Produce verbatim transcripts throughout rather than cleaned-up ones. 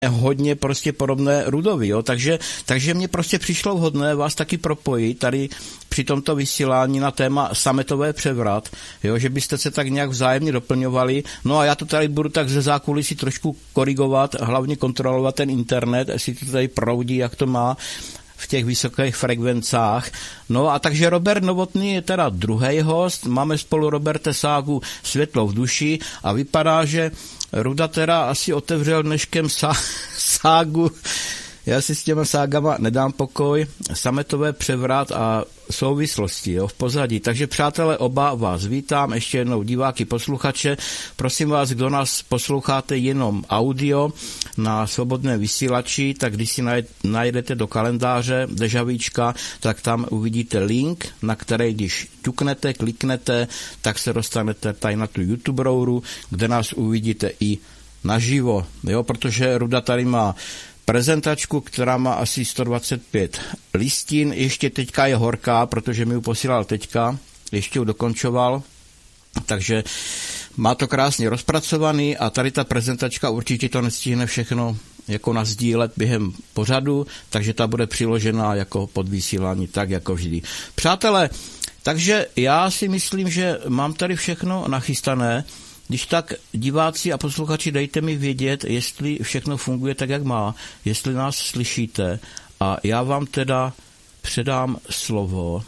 hodně prostě podobné Rudovi, jo, takže, takže mě prostě přišlo vhodné vás taky propojit tady při tomto vysílání na téma sametové převrat, jo, že byste se tak nějak vzájemně doplňovali, no a já to tady budu tak ze zákulisí trošku korigovat, hlavně kontrolovat ten internet, jestli to tady proudí, jak to má v těch vysokých frekvencách. No a takže Robert Novotný je teda druhý host, máme spolu Roberte ságu Světlo v duši a vypadá, že Ruda teda asi otevřel dneškem sá, ságu, já si s těma ságama nedám pokoj, sametové převrat a souvislosti, jo, v pozadí. Takže přátelé, oba vás vítám, ještě jednou diváky, posluchače. Prosím vás, kdo nás posloucháte jenom audio na svobodné vysílači, tak když si najdete do kalendáře Dežavíčka, tak tam uvidíte link, na který když ťuknete, kliknete, tak se dostanete tady na tu YouTube rouru, kde nás uvidíte i naživo, jo, protože Ruda tady má prezentačku, která má asi sto dvacet pět listin, ještě teďka je horká, protože mi ji posílal teďka, ještě ji dokončoval, takže má to krásně rozpracovaný a tady ta prezentačka určitě to nestihne všechno jako nasdílet během pořadu, takže ta bude přiložená jako podvysílání, tak jako vždy. Přátelé, takže já si myslím, že mám tady všechno nachystané. Když tak diváci a posluchači, dejte mi vědět, jestli všechno funguje tak, jak má, jestli nás slyšíte a já vám teda předám slovo.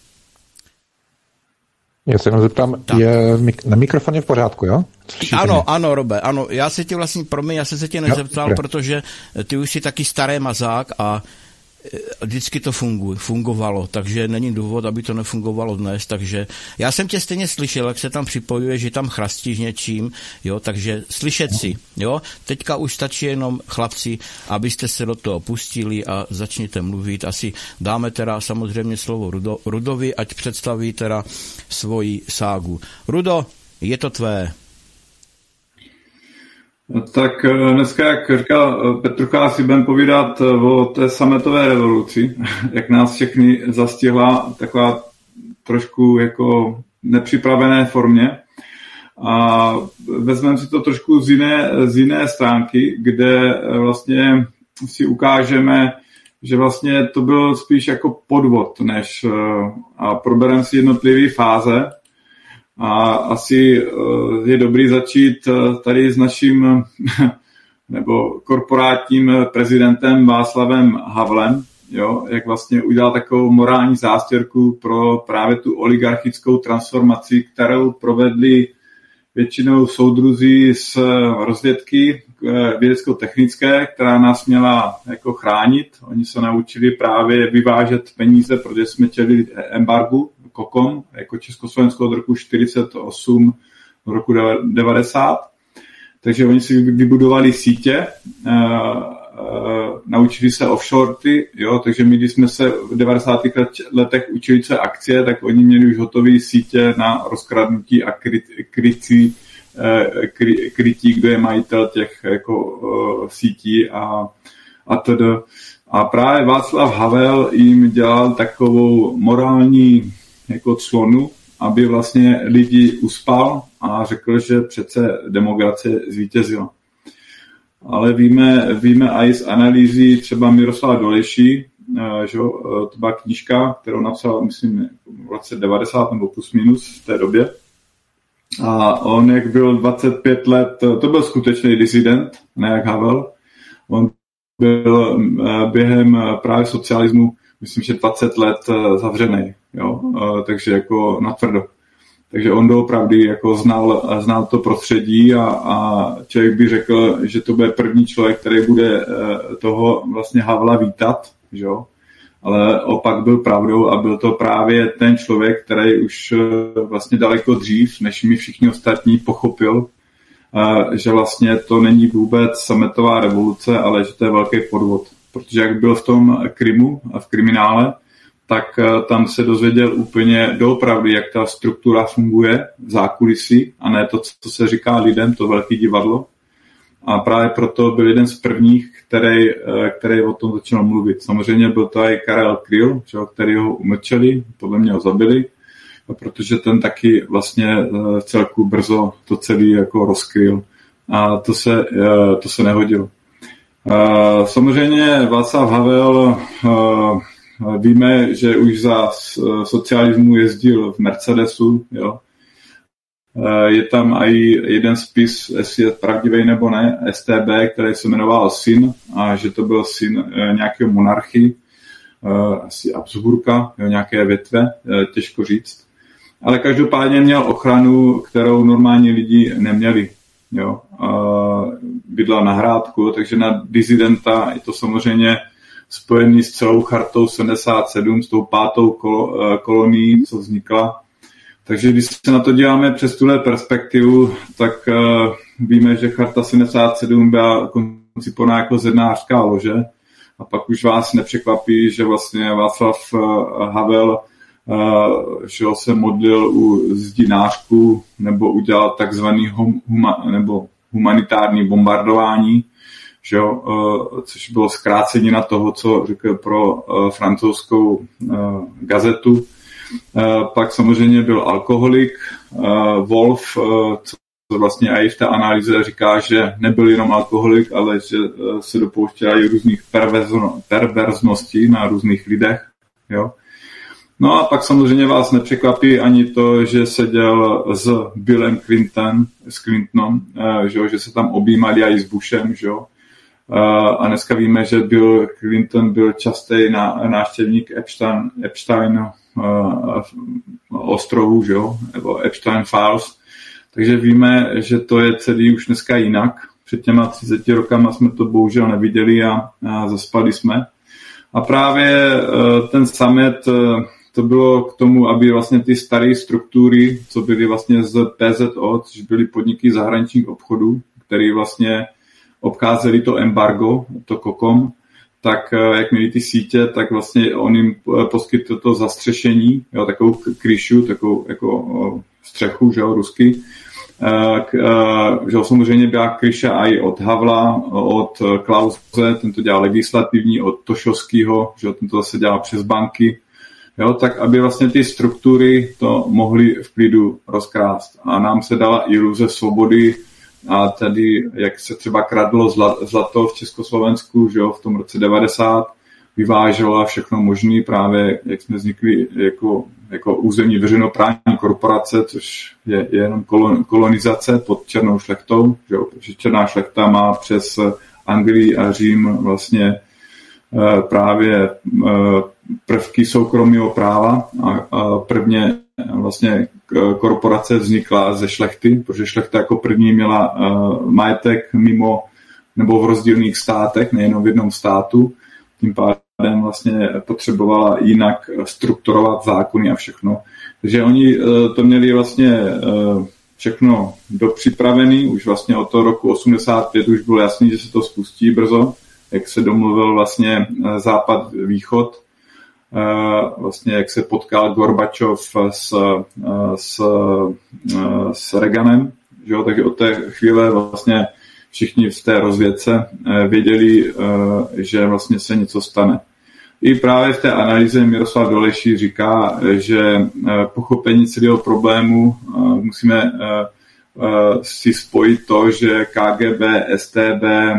Já se jenom zeptám, tak. Je na mikrofoně v pořádku, jo? Slyšíte ano, mě? Ano, Robe, ano, já se tě vlastně, promiň, já jsem se tě nezeptal, jo, protože ty už jsi taky starý mazák a vždycky to funguje, fungovalo, takže není důvod, aby to nefungovalo dnes, takže já jsem tě stejně slyšel, jak se tam připojuje, že tam chrastíš něčím, jo, takže slyšet si, jo, teďka už stačí jenom chlapci, abyste se do toho pustili a začněte mluvit, asi dáme teda samozřejmě slovo Rudo, Rudovi, ať představí teda svoji ságu. Rudo, je to tvé. Tak dneska, jak říkal Petrucha, si budeme povídat o té sametové revoluci, jak nás všechny zastihla taková trošku jako nepřipravené formě. A vezmeme si to trošku z jiné, z jiné stránky, kde vlastně si ukážeme, že vlastně to byl spíš jako podvod, než a probereme si jednotlivé fáze. A asi je dobrý začít tady s naším nebo korporátním prezidentem Václavem Havlem, jo, jak vlastně udělal takovou morální zástěrku pro právě tu oligarchickou transformaci, kterou provedli většinou soudruzi z rozvědky vědecko-technické, která nás měla jako chránit. Oni se naučili právě vyvážet peníze, protože jsme čelili embargu Kokom, jako Československo od roku čtyřicet osm do roku devadesát. Takže oni si vybudovali sítě, naučili se offshorty, jo, takže my, když jsme se v devadesátých letech učili, co je akcie, tak oni měli už hotové sítě na rozkradnutí a krytí, kry, krytí, kdo je majitel těch jako, sítí a, a tedy. A právě Václav Havel jim dělal takovou morální jako clonu, aby vlastně lidi uspal a řekl, že přece demokracie zvítězila. Ale víme, víme i z analýzy třeba Miroslava Dolejší, že to byla knížka, kterou napsal, myslím, v roce devadesát nebo plus minus v té době. A on, jak byl dvacet pět let, to byl skutečný disident, ne jak Havel. On byl během právě socialismu, myslím, že dvacet let zavřený, jo, takže jako natvrdo. Takže on doopravdy jako znal, znal to prostředí a, a člověk by řekl, že to bude první člověk, který bude toho vlastně Havla vítat, že jo. Ale opak byl pravdou a byl to právě ten člověk, který už vlastně daleko dřív, než my všichni ostatní, pochopil, že vlastně to není vůbec sametová revoluce, ale že to je velký podvod. Protože jak byl v tom Krymu a v kriminále, tak tam se dozvěděl úplně doopravdy, jak ta struktura funguje v zákulisí a ne to, co se říká lidem, to velké divadlo. A právě proto byl jeden z prvních, který, který o tom začal mluvit. Samozřejmě byl to i Karel Kryl, který ho umlčeli, podle mě ho zabili, protože ten taky vlastně celku brzo to celý jako rozkryl. A to se, to se nehodilo. Samozřejmě Václav Havel, víme, že už za socialismu jezdil v Mercedesu, jo. Je tam i jeden spis, jestli je pravdivý nebo ne, S T B, který se jmenoval Syn, a že to byl syn nějakého monarchy, asi Habsburka, jo, nějaké větve, těžko říct. Ale každopádně měl ochranu, kterou normální lidi neměli. Jo. Bydlel na Hrádku, takže na disidenta je to samozřejmě spojený s celou chartou sedmdesát sedm, s tou pátou kol- kolonií, co vznikla. Takže když se na to díváme přes tuhle perspektivu, tak uh, víme, že charta sedmdesát sedm byla koncipovaná jako zednářská lože, a pak už vás nepřekvapí, že vlastně Václav uh, Havel uh, že se modlil u zdinářků nebo udělal takzvaný hum, huma, nebo humanitární bombardování, že jo, uh, což bylo zkrácení na toho, co řekl pro uh, francouzskou uh, gazetu. Uh, pak samozřejmě byl alkoholik, uh, Wolf, uh, co vlastně i v té analýze říká, že nebyl jenom alkoholik, ale že uh, se dopouštěl i různých perverzno, perverzností na různých lidech. Jo. No a pak samozřejmě vás nepřekvapí ani to, že seděl s Billem Clinton, s Clintonem, uh, že, že se tam objímali i s Bushem, že jo. Uh, a dneska víme, že Bill Clinton byl častý návštěvník Epstein, Epstein uh, ostrovů, že jo, nebo Epstein Files. Takže víme, že to je celý už dneska jinak. Před těma třiceti rokama jsme to bohužel neviděli a, a zaspali jsme. A právě uh, ten summit, uh, to bylo k tomu, aby vlastně ty staré struktury, co byly vlastně z P Z O, což byly podniky zahraničních obchodů, které vlastně obcházeli to embargo, to kokom, tak jak měli ty sítě, tak vlastně on jim poskytl to zastřešení, jo, takovou kryšu, takovou jako střechu, že jo, rusky. K, že jo, samozřejmě byla kryša i od Havla, od Klause, ten to dělal legislativní, od Tošovského, že jo, ten to zase dělal přes banky, jo, tak aby vlastně ty struktury to mohly v klidu rozkrást. A nám se dala iluze svobody. A tady, jak se třeba kradlo zlato v Československu, že jo, v tom roce devadesát, vyváželo a všechno možný, právě jak jsme vznikli jako, jako územní veřejnoprávní korporace, což je, je jenom kolonizace pod černou šlechtou, že jo, protože černá šlechta má přes Anglii a Řím vlastně právě prvky soukromého práva a, a prvně vlastně korporace vznikla ze šlechty, protože šlechta jako první měla uh, majetek mimo nebo v rozdílných státech, nejenom v jednom státu. Tím pádem vlastně potřebovala jinak strukturovat zákony a všechno. Takže oni uh, to měli vlastně uh, všechno dopřipravený, už vlastně od toho roku osmdesát pět už bylo jasný, že se to spustí brzo, jak se domluvil vlastně západ-východ, vlastně jak se potkal Gorbačov s, s, s Reaganem, že jo? Takže od té chvíle vlastně všichni v té rozvědce věděli, že vlastně se něco stane. I právě v té analýze Miroslav Dolejší říká, že pochopení celého problému musíme si spojit to, že K G B, S T B,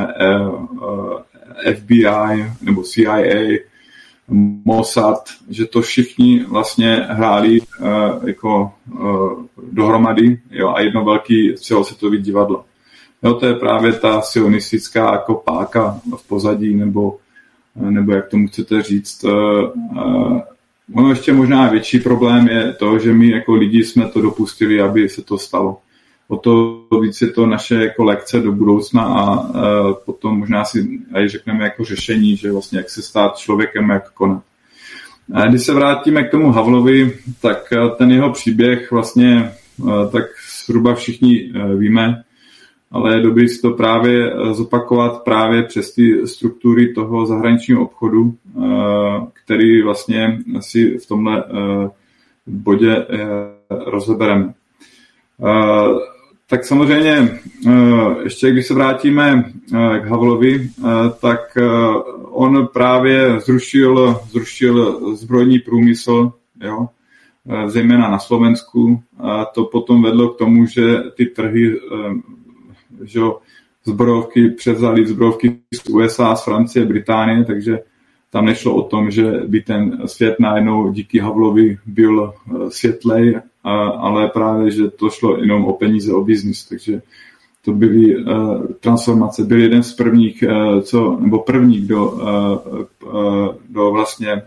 F B I nebo C I A, Mossad, že to všichni vlastně hráli uh, jako uh, dohromady, jo, a jedno velký celosvětový divadlo. Jo, to je právě ta sionistická jako páka v pozadí, nebo, nebo jak tomu chcete říct. Uh, uh, ono ještě možná větší problém je to, že my jako lidi jsme to dopustili, aby se to stalo. O to víc je to naše jako lekce do budoucna a uh, potom možná si aj řekneme jako řešení, že vlastně jak se stát člověkem, jak konat. A když se vrátíme k tomu Havlovi, tak uh, ten jeho příběh vlastně uh, tak zhruba všichni uh, víme, ale je dobré si to právě uh, zopakovat právě přes ty struktury toho zahraničního obchodu, uh, který vlastně si v tomhle uh, bodě uh, rozebereme. Uh, Tak samozřejmě, ještě když se vrátíme k Havlovi, tak on právě zrušil, zrušil zbrojní průmysl, jo, zejména na Slovensku. A to potom vedlo k tomu, že ty trhy, že zbrojovky, převzali zbrojovky z U S A, z Francie, Británie, takže tam nešlo o tom, že by ten svět najednou díky Havlovi byl světlej, ale právě, že to šlo jenom o peníze, o biznis, takže to byly uh, transformace. Byl jeden z prvních, uh, co, nebo první, kdo, uh, uh, kdo vlastně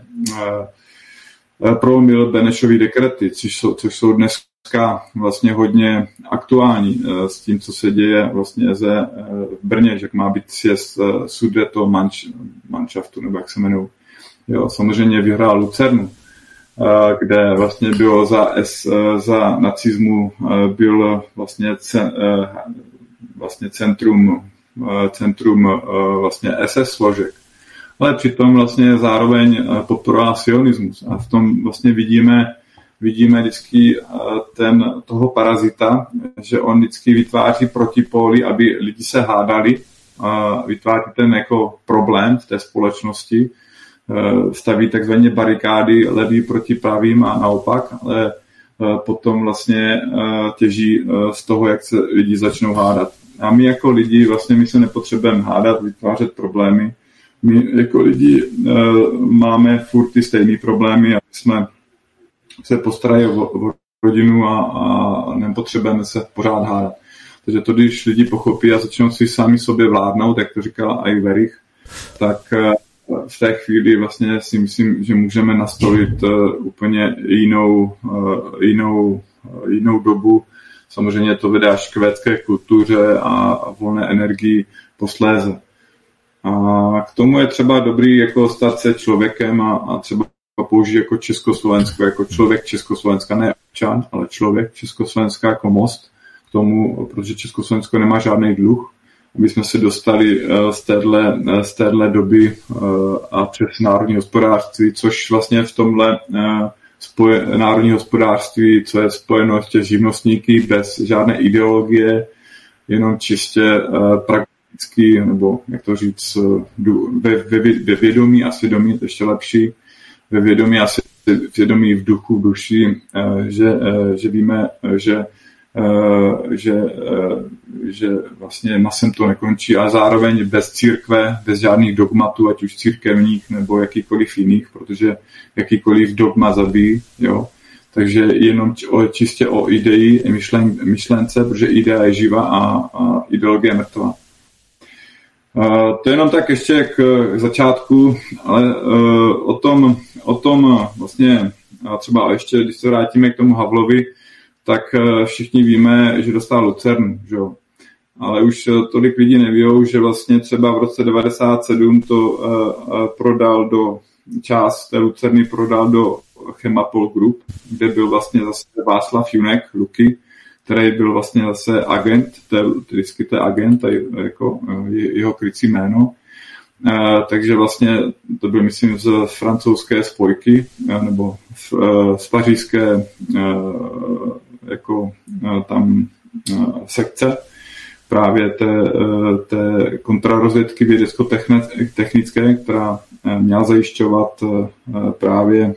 uh, prolomil Benešovy dekrety, což jsou, což jsou dneska vlastně hodně aktuální uh, s tím, co se děje vlastně ze uh, v Brně, že má být sjezd uh, Sudeto manč, Manšaftu, nebo jak se jmenují. Jo, samozřejmě vyhrál Lucernu, uh, kde vlastně bylo za, S, uh, za nacismu uh, byl vlastně cen, uh, vlastně centrum, centrum vlastně S S složek. Ale přitom vlastně zároveň podporoval sionismus. A v tom vlastně vidíme, vidíme vždycky ten, toho parazita, že on vždycky vytváří protipóly, aby lidi se hádali, vytváří ten jako problém v té společnosti, staví takzvané barikády leví proti pravým a naopak, ale potom vlastně těží z toho, jak se lidi začnou hádat. A my jako lidi vlastně my se nepotřebujeme hádat, vytvářet problémy. My jako lidi máme furt ty stejné problémy a jsme se postarají o, o rodinu a, a nepotřebujeme se pořád hádat. Takže to, když lidi pochopí a začnou si sami sobě vládnout, jak to říkala i Verich, tak v té chvíli vlastně si myslím, že můžeme nastolit úplně jinou, jinou, jinou dobu. Samozřejmě to vede až k védské kultuře a volné energii posléze. A k tomu je třeba dobrý jako stát se člověkem a, a třeba použít jako Československo, jako člověk Československa, ne občan, ale člověk Československa jako most k tomu, protože Československo nemá žádný dluh, aby jsme se dostali z téhle, z téhle doby a přes národní hospodářství, což vlastně v tomhle spoje, národní hospodářství, co je spojeno ještě s živnostníky bez žádné ideologie, jenom čistě pragmaticky, nebo jak to říct, ve, ve, ve vědomí a svědomí, to ještě lepší, ve vědomí a svědomí v duchu, v duši, že, že víme, že Že, že vlastně masem to nekončí, ale zároveň bez církve, bez žádných dogmatů, ať už církevních nebo jakýkoliv jiných, protože jakýkoliv dogma zabíjí, jo. Takže jenom čistě o ideji, myšlen, myšlence, protože idea je živa a, a ideologie je mrtvá. Uh, to je jenom tak ještě k, k začátku, ale uh, o tom, o tom vlastně, a třeba ještě, když se vrátíme k tomu Havlovi, tak všichni víme, že dostal Lucernu, že jo. Ale už tolik lidí neví, že vlastně třeba v roce devadesát sedm to uh, prodal do, část té Lucerny prodal do Chemapol Group, kde byl vlastně zase Václav Junek, Luky, který byl vlastně zase agent, vždycky to je agent, jako jeho krycí jméno. Uh, takže vlastně to byl, myslím, z francouzské spojky, uh, nebo z, uh, z pařížské uh, jako tam sekce právě té, té kontrarozvědky vědecko-technické, která měla zajišťovat právě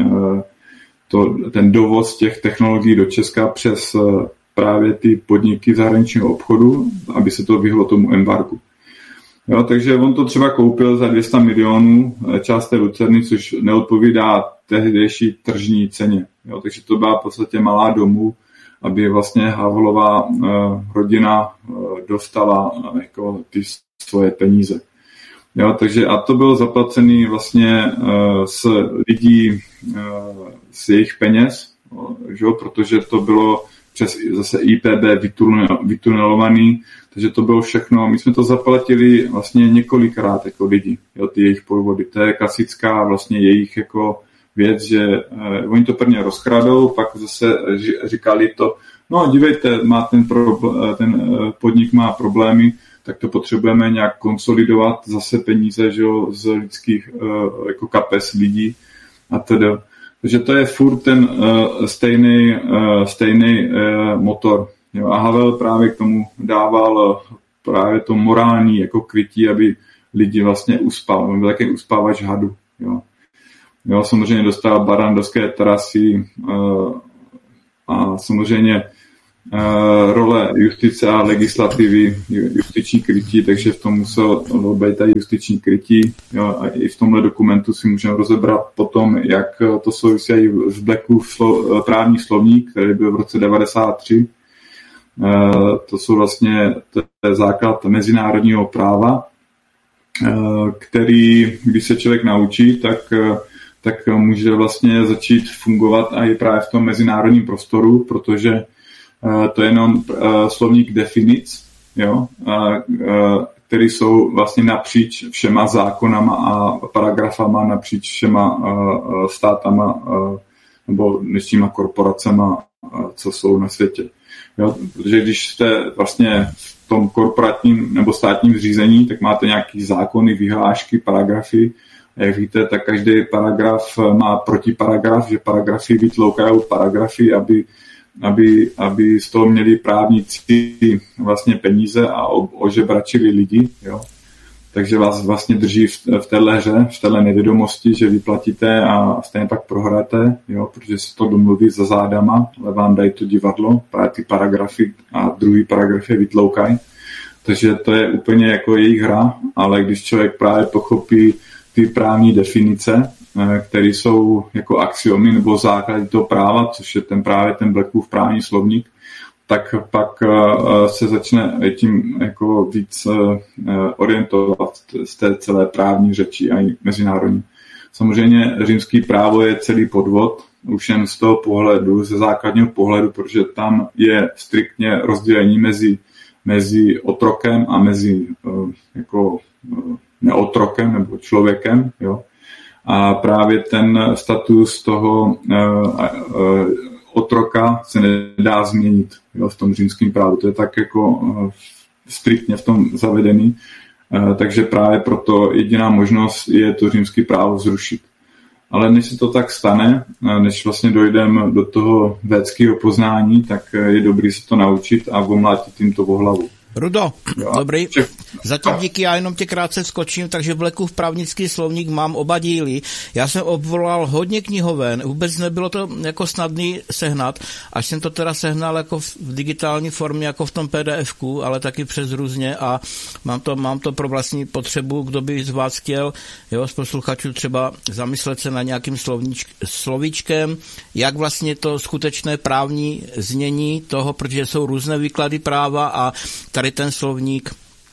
to, ten dovoz těch technologií do Česka přes právě ty podniky zahraničního obchodu, aby se to vyhlo tomu embargu. Jo, takže on to třeba koupil za dvě stě milionů část té Lucerny, což neodpovídá tehdejší tržní ceně. Jo, takže to byla v podstatě malá domů, aby vlastně Havlová uh, rodina uh, dostala uh, jako ty svoje peníze. Jo, takže a to bylo zaplacený vlastně uh, s lidí uh, z jejich peněz, uh, že, protože to bylo přes zase I P B vytunelovaný, takže to bylo všechno. My jsme to zaplatili vlastně několikrát jako lidi, jo, ty jejich podvody. To je klasická vlastně jejich jako věc, že uh, oni to prvně rozkradou, pak zase říkali to, no dívejte, má ten, problém, ten uh, podnik má problémy, tak to potřebujeme nějak konsolidovat, zase peníze, že jo, z lidských uh, jako kapes lidí a teda. Takže to je furt ten uh, stejný, uh, stejný uh, motor. Jo. A Havel právě k tomu dával uh, právě to morální jako krytí, aby lidi vlastně uspal. On byl takový uspávač hadu. Jo. Jo, samozřejmě dostal barandovské terasy uh, a samozřejmě role justice a legislativy, justiční krytí, takže v tom muselo být tady justiční krytí. Jo, a i v tomhle dokumentu si můžeme rozebrat potom, jak to souvisí s Blackův slo, právní slovník, který byl v roce devadesát tři. To jsou vlastně to je základ mezinárodního práva, který, když se člověk naučí, tak, tak může vlastně začít fungovat i právě v tom mezinárodním prostoru, protože to je jenom slovník definic, jo, který jsou vlastně napříč všema zákonama a paragrafama, napříč všema státama nebo dnešníma korporacema, co jsou na světě. Jo, protože když jste vlastně v tom korporátním nebo státním zřízení, tak máte nějaký zákony, vyhlášky, paragrafy. A jak víte, tak každý paragraf má protiparagraf, že paragrafy vytloukají paragrafy, aby Aby, aby z toho měli právníci vlastně peníze a ožebračili lidi. Jo. Takže vás vlastně drží v, v téhle hře, v téhle nevědomosti, že vyplatíte a stejně pak prohráte, jo, protože se to domluví za zádama, ale vám dají to divadlo, právě ty paragrafy a druhý paragrafy vytloukají. Takže to je úplně jako jejich hra, ale když člověk právě pochopí ty právní definice, které jsou jako axiomy nebo základy toho práva, což je ten právě ten Blackův právní slovník, tak pak se začne tím jako víc orientovat z té celé právní řeči a i mezinárodní. Samozřejmě římský právo je celý podvod, už jen z toho pohledu, ze základního pohledu, protože tam je striktně rozdělení mezi, mezi otrokem a mezi jako neotrokem nebo člověkem, jo. A právě ten status toho uh, uh, otroka se nedá změnit, jo, v tom římském právu. To je tak jako uh, striktně v tom zavedený. Uh, takže právě proto jediná možnost je to římské právo zrušit. Ale než se to tak stane, uh, než vlastně dojdeme do toho védského poznání, tak uh, je dobré se to naučit a omlátit jim to o hlavu. Rudo, jo, dobrý. Zatím díky, já jenom tě krátce skočím, takže Blackův právnický slovník mám oba díly. Já jsem obvolal hodně knihoven, vůbec nebylo to jako snadný sehnat, až jsem to teda sehnal jako v digitální formě, jako v tom P D F ku, ale taky přes různě a mám to, mám to pro vlastní potřebu, kdo by z vás chtěl, jo, z posluchačů třeba zamyslet se na nějakým slovníč, slovíčkem, jak vlastně to skutečné právní znění toho, protože jsou různé výklady práva a tady ten slovník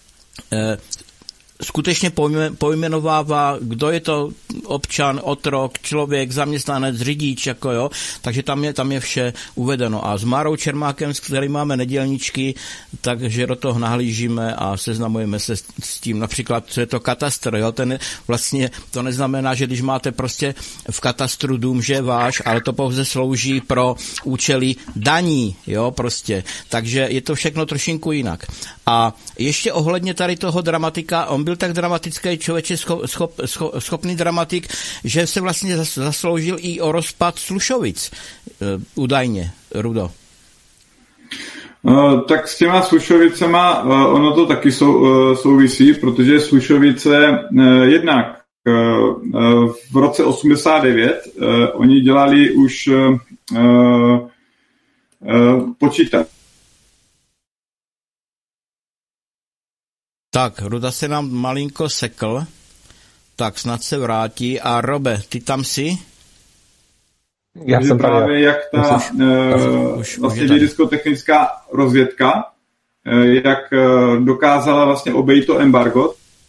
eh, skutečně pojmenovává, kdo je to občan, otrok, člověk, zaměstnanec, řidič, jako jo, takže tam je, tam je vše uvedeno. A s Márou Čermákem, s kterým máme nedělničky, takže do toho nahlížíme a seznamujeme se s tím. Například, co je to katastr, jo, ten vlastně, to neznamená, že když máte prostě v katastru dům, že je váš, ale to pouze slouží pro účely daní, jo, prostě. Takže je to všechno trošinku jinak. A ještě ohledně tady toho dramatika, on byl tak dramatický člověče, schop, schop, schop, schopný dramatik, že se vlastně zasloužil i o rozpad Slušovic, uh, údajně, Rudo. Uh, tak s těma Slušovicema uh, ono to taky sou, uh, souvisí, protože Slušovice uh, jednak uh, uh, v roce osmdesát devět uh, oni dělali už uh, uh, počítač. Tak, Ruda se nám malinko sekl, tak snad se vrátí. A Robe, ty tam jsi? Já jsem právě tady, jak ta už, uh, už, vlastně vědecko-technická rozvědka, uh, jak uh, dokázala vlastně obejít to embargo.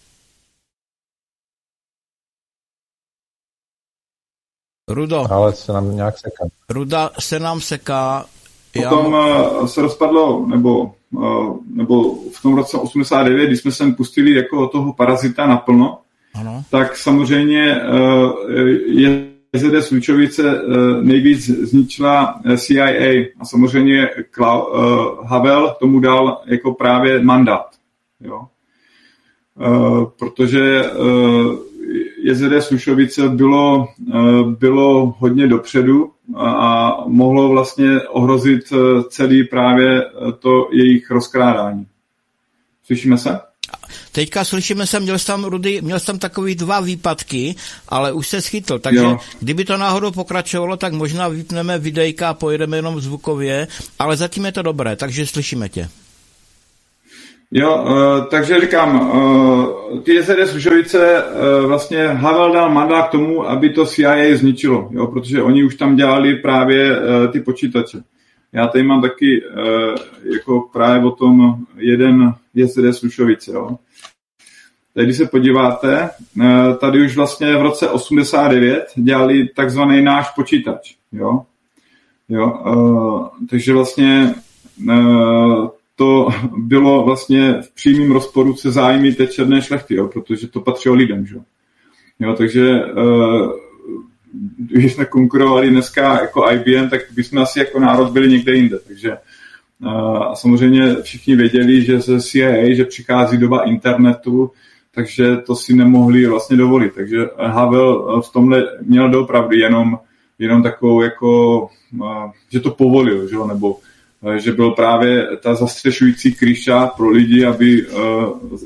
Rudo. Ale se nám nějak seká. Ruda se nám seká. Potom uh, se rozpadlo, nebo Uh, nebo v tom roce osmdesát devět, když jsme sem pustili jako toho parazita naplno, ano. Tak samozřejmě uh, J Z D Slučovice uh, nejvíc zničila C I A a samozřejmě Kla- uh, Havel tomu dal jako právě mandát. Jo? Uh, protože uh, J Z D Slušovice bylo, uh, bylo hodně dopředu a mohlo vlastně ohrozit celý právě to jejich rozkrádání. Slyšíme se? teďka slyšíme se, měl jsi tam, Rudy, měl jsi tam takový dva výpadky, ale už se schytl, takže jo. Kdyby to náhodou pokračovalo, tak možná vypneme videjka a pojedeme jenom zvukově, ale zatím je to dobré, takže slyšíme tě. Jo, uh, takže říkám, uh, ty J Z D Slušovice, uh, vlastně Havel dal mandát k tomu, aby to C I A zničilo, jo, protože oni už tam dělali právě uh, ty počítače. Já tady mám taky uh, jako právě o tom jeden J Z D Slušovice, jo. Tady, když se podíváte, uh, tady už vlastně v roce osmdesát devět dělali takzvaný náš počítač, jo. Jo, uh, takže vlastně uh, to bylo vlastně v přímém rozporu se zájmy té černé šlechty, jo, protože to patřilo lidem. Že? Jo, takže uh, když jsme konkurovali dneska jako I B M, tak bychom asi jako národ byli někde jinde. Takže uh, a samozřejmě všichni věděli, že ze C I A, že přichází doba internetu, takže to si nemohli vlastně dovolit. Takže Havel v tomhle měl doopravdy jenom, jenom takovou jako, uh, že to povolil, že? Nebo že byl právě ta zastřešující kryša pro lidi, aby... Uh...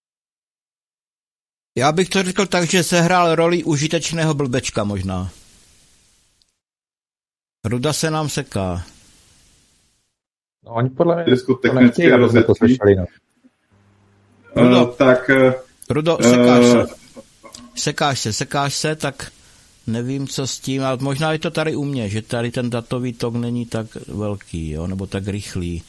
Já bych to řekl tak, že sehrál roli užitečného blbečka možná. Ruda se nám seká. No, oni podle mě to nechtějí, aby jsme to slyšeli. No. Rudo, uh, tak, Rudo, sekáš uh... se. Sekáš se, sekáš se, tak... Nevím, co s tím, ale možná je to tady u mě, že tady ten datový tok není tak velký, jo, nebo tak rychlý.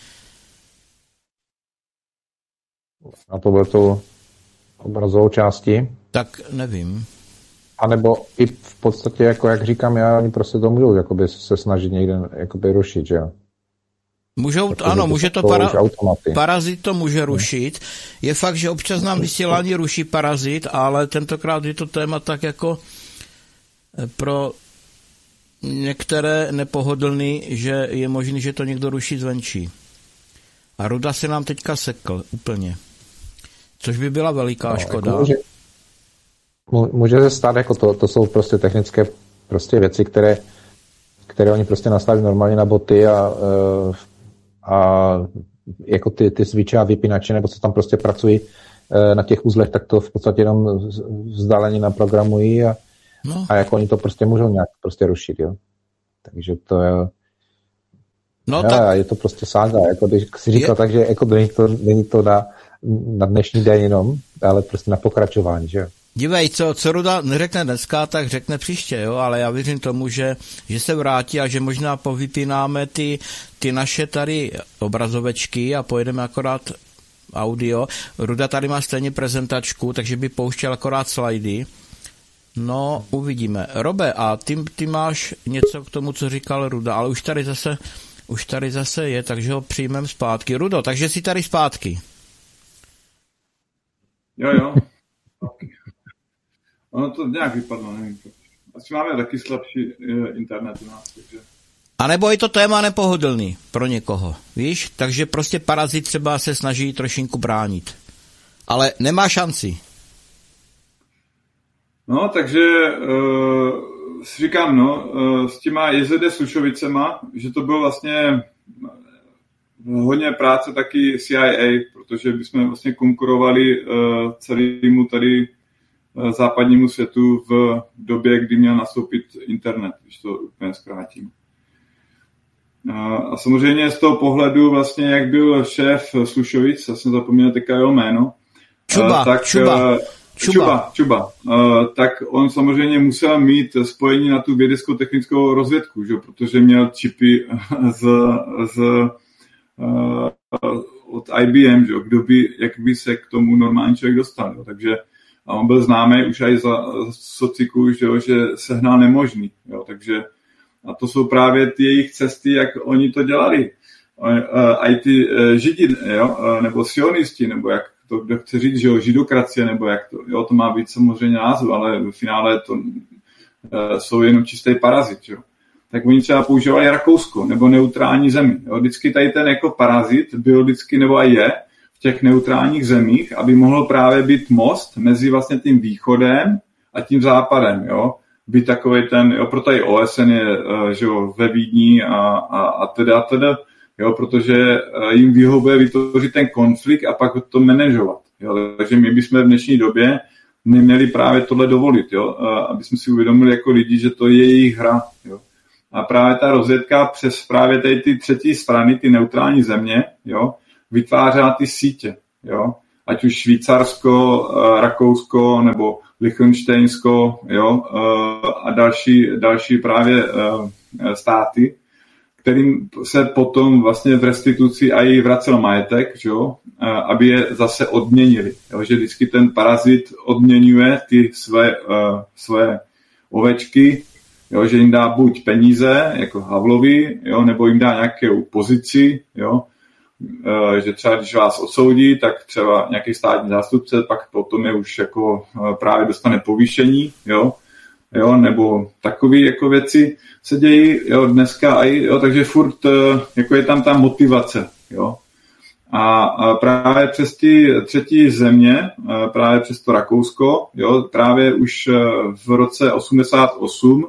A to bylo to obrazovou části? Tak nevím. A nebo i v podstatě, jako jak říkám já, oni prostě to můžou jakoby se snažit někde jakoby rušit, že jo? Můžou, protože ano, to může to para, parazit to může rušit. Je fakt, že občas nám vysílání ruší parazit, ale tentokrát je to téma tak jako pro některé nepohodlný, že je možný, že to někdo ruší zvenčí. A Ruda se nám teďka sekl úplně. Což by byla veliká no, škoda. Jako může, může se stát, jako to, to jsou prostě technické prostě věci, které, které oni prostě nastaví normálně na boty a, a jako ty, ty switche a vypínače, nebo co tam prostě pracují na těch uzlech, tak to v podstatě jenom vzdáleně naprogramují a No. A jako oni to prostě můžou nějak prostě rušit, jo. Takže to je... No, ja, tak... je to prostě sága, jako když si říkal je... tak, že jako není to, není to na, na dnešní den jenom, ale prostě na pokračování, že jo. Dívej, co, co Ruda neřekne dneska, tak řekne příště, jo, ale já věřím tomu, že, že se vrátí a že možná povypínáme ty, ty naše tady obrazovečky a pojedeme akorát audio. Ruda tady má stejně prezentačku, takže by pouštěl akorát slajdy. No, uvidíme. Robe, a ty, ty máš něco k tomu, co říkal Ruda, ale už tady zase, už tady zase je, takže ho přijmeme zpátky. Rudo, takže jsi tady zpátky. Jo, jo. Ono to nějak vypadlo, nevím. Asi máme taky slabší internet u nás, takže... A nebo je to téma nepohodlný pro někoho, víš? Takže prostě parazit třeba se snaží trošinku bránit. Ale nemá šanci. No, takže uh, si říkám, no, uh, s těma J Z D Slušovicema, že to bylo vlastně hodně práce taky C I A, protože bychom vlastně konkurovali uh, celému tady uh, západnímu světu v době, kdy měl nastoupit internet, když to úplně zkrátím. Uh, a samozřejmě z toho pohledu vlastně, jak byl šéf Slušovic, já jsem zapomněl teďka jeho jméno, Čuba, uh, tak... Čuba. Uh, Čuba, Čuba. Uh, tak on samozřejmě musel mít spojení na tu vědecko-technickou rozvědku, že? Protože měl čipy z, z, uh, od I B M, že? Kdo by, jak by se k tomu normální člověk dostal. Jo? Takže a on byl známý už i za, za sociku, že, že sehnal nemožný. Jo? Takže a to jsou právě ty jejich cesty, jak oni to dělali. Uh, I ty uh, židi, jo? Uh, nebo sionisti, nebo jak to, kdo chce říct, že jo, židokracie, nebo jak to, jo, to má být samozřejmě název, ale v finále to uh, jsou jenom čistý parazit, jo. Tak oni třeba používali Rakousko, nebo neutrální zemi, jo. Vždycky tady ten jako parazit byl vždycky, nebo a je, v těch neutrálních zemích, aby mohl právě být most mezi vlastně tím východem a tím západem, jo. Být takovej ten, jo, proto i O S N je, uh, že jo, ve Vídni a, a, a teda, a teda, jo, protože jim vyhovuje vytvořit ten konflikt a pak to manažovat. Jo? Takže my bychom v dnešní době neměli právě tohle dovolit, jo? Aby jsme si uvědomili jako lidi, že to je jejich hra. Jo? A právě ta rozvědka přes právě tady ty třetí strany, ty neutrální země, jo, vytvářela ty sítě. Jo? Ať už Švýcarsko, Rakousko nebo Lichtenštejnsko, jo, a další, další právě státy, kterým se potom vlastně v restituci i vracel majetek, jo, aby je zase odměnili. Jo, že vždycky ten parazit odměňuje ty své, své ovečky, jo, že jim dá buď peníze, jako Havlovi, jo, nebo jim dá nějakou pozici, jo, že třeba když vás odsoudí, tak třeba nějaký státní zástupce, pak potom je už jako právě dostane povýšení, jo, jo, nebo takové jako věci se dějí, jo, dneska i, jo, takže furt jako je tam ta motivace, jo. A, a právě přes ty třetí země, právě přes to Rakousko, jo, právě už v roce osmdesát osm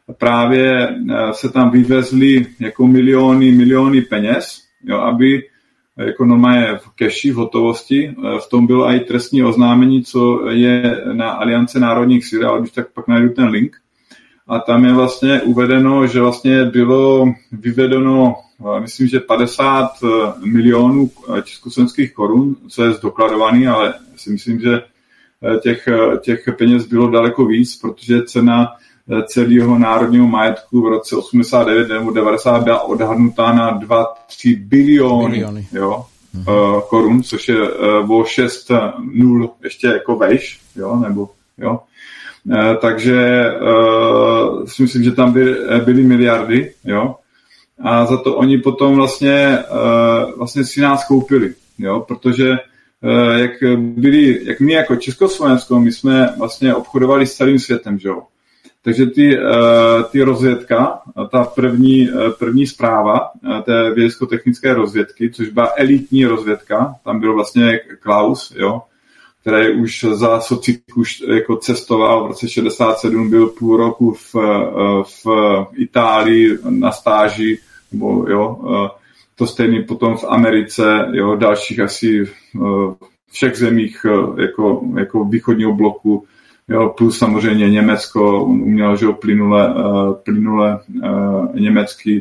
právě se tam vyvezly jako miliony, miliony peněz, jo, aby jako normálně v keši, v hotovosti. V tom bylo i trestní oznámení, co je na Aliance národních sil, ale když tak pak najdu ten link. A tam je vlastně uvedeno, že vlastně bylo vyvedeno, myslím, že padesát milionů československých korun, co je zdokladovaný, ale si myslím, že těch, těch peněz bylo daleko víc, protože cena celého národního majetku v roce osmdesát devět nebo devadesát byla odhadnutá na dva tři biliony, biliony. Jo, uh, korun, což je uh, o šest nul ještě jako vejš, jo, nebo jo. Uh, takže uh, si myslím, že tam byly, byly miliardy, jo. A za to oni potom vlastně, uh, vlastně si nás koupili, jo, protože uh, jak byli, jak my jako Československo, my jsme vlastně obchodovali s celým světem, že jo. Takže ty, ty rozvědka, ta první, první zpráva té vědecko-technické rozvědky, což byla elitní rozvědka, tam byl vlastně Klaus, jo, který už za sociku jako cestoval v roce šedesát sedm, byl půl roku v, v Itálii na stáži, nebo jo, to stejný potom v Americe, jo, dalších asi všech zemích jako, jako východního bloku, jo, plus samozřejmě Německo, on uměl, že jo, plynule, plynule německy.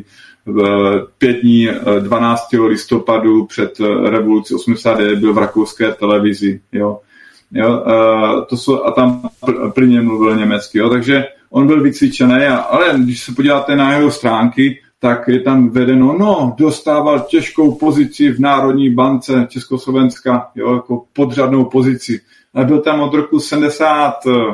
Pět dní dvanáctého listopadu před revolucí osmdesát devět byl v rakouské televizi, jo. Jo, to jsou, a tam plynně mluvil německy, jo, takže on byl vycvičený, a, ale když se podíváte na jeho stránky, tak je tam vedeno, no, dostával těžkou pozici v Národní bance Československa, jo, jako podřadnou pozici. A byl tam od roku sedmdesát,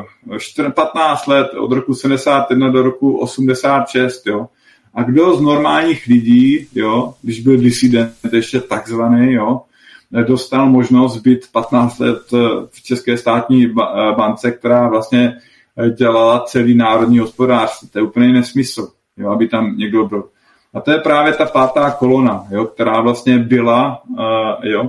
patnáct let, od roku sedmdesát jedna do roku osmdesát šest, jo. A kdo z normálních lidí, jo, když byl disident ještě takzvaný, jo, dostal možnost být patnáct let v České státní bance, která vlastně dělala celý národní hospodářství. To je úplně nesmysl, jo, aby tam někdo byl. A to je právě ta pátá kolona, jo, která vlastně byla, uh, jo,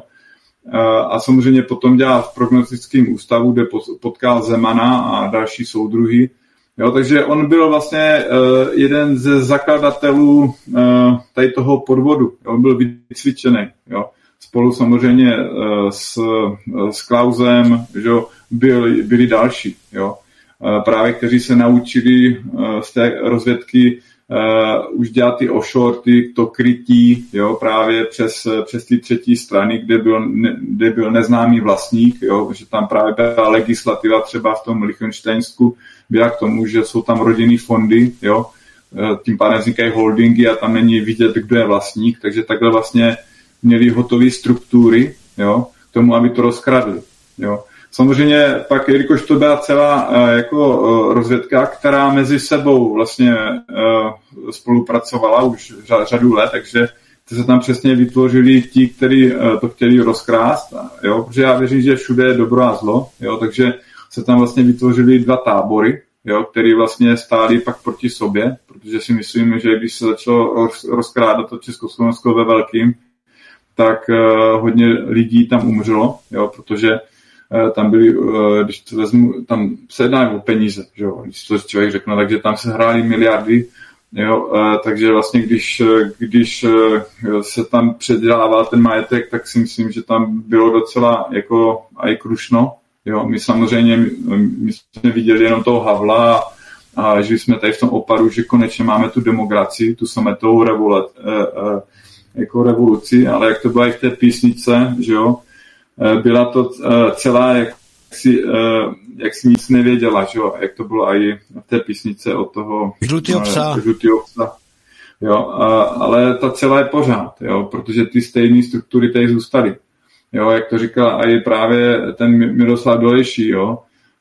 a samozřejmě potom dělal v prognostickém ústavu, kde potkal Zemana a další soudruhy. Jo, takže on byl vlastně uh, jeden ze zakladatelů uh, tady toho podvodu. Jo, on byl vycvičený. Jo. Spolu samozřejmě uh, s, uh, s Klausem, že byl, byli další. Jo. Uh, právě kteří se naučili uh, z té rozvědky Uh, už dělat ty offshore, ty, to krytí, jo, právě přes, přes ty třetí strany, kde byl, ne, kde byl neznámý vlastník, jo, že tam právě byla legislativa třeba v tom Lichtenštejnsku, byla k tomu, že jsou tam rodinný fondy, jo, uh, tím pádem vznikají holdingy a tam není vidět, kdo je vlastník, takže takhle vlastně měli hotové struktury, jo, k tomu, aby to rozkradli, jo. Samozřejmě pak, jelikož to byla celá uh, jako uh, rozvědka, která mezi sebou vlastně uh, spolupracovala už ř- řadu let, takže se tam přesně vytvořili ti, kteří uh, to chtěli rozkrást, jo, protože já věřím, že všude je dobro a zlo, jo, takže se tam vlastně vytvořili dva tábory, jo, které vlastně stály pak proti sobě, protože si myslím, že když se začalo roz- rozkrádat to Československo ve velkým, tak uh, hodně lidí tam umřelo, jo, protože tam byli, když to vezmu, tam se jedná o peníze, že jo, když to člověk řekne, takže tam se hrály miliardy Jo, takže vlastně když, když se tam předělával ten majetek, tak si myslím, že tam bylo docela jako aj krušno. Jo, my samozřejmě my jsme viděli jenom toho Havla a žili jsme tady v tom opadu, že konečně máme tu demokracii, tu sametovou revoluci, jako revoluci, ale jak to bylo i v té písnice, že jo, byla to celá, jak si, jak si nic nevěděla, že jo, jak to bylo i v té písnice od toho žlutýho psa. Žlutýho psa. Jo, a, ale ta celá je pořád, jo, protože ty stejné struktury tady zůstaly. Jo, jak to říkal i právě ten Miroslav Dolejší, jo,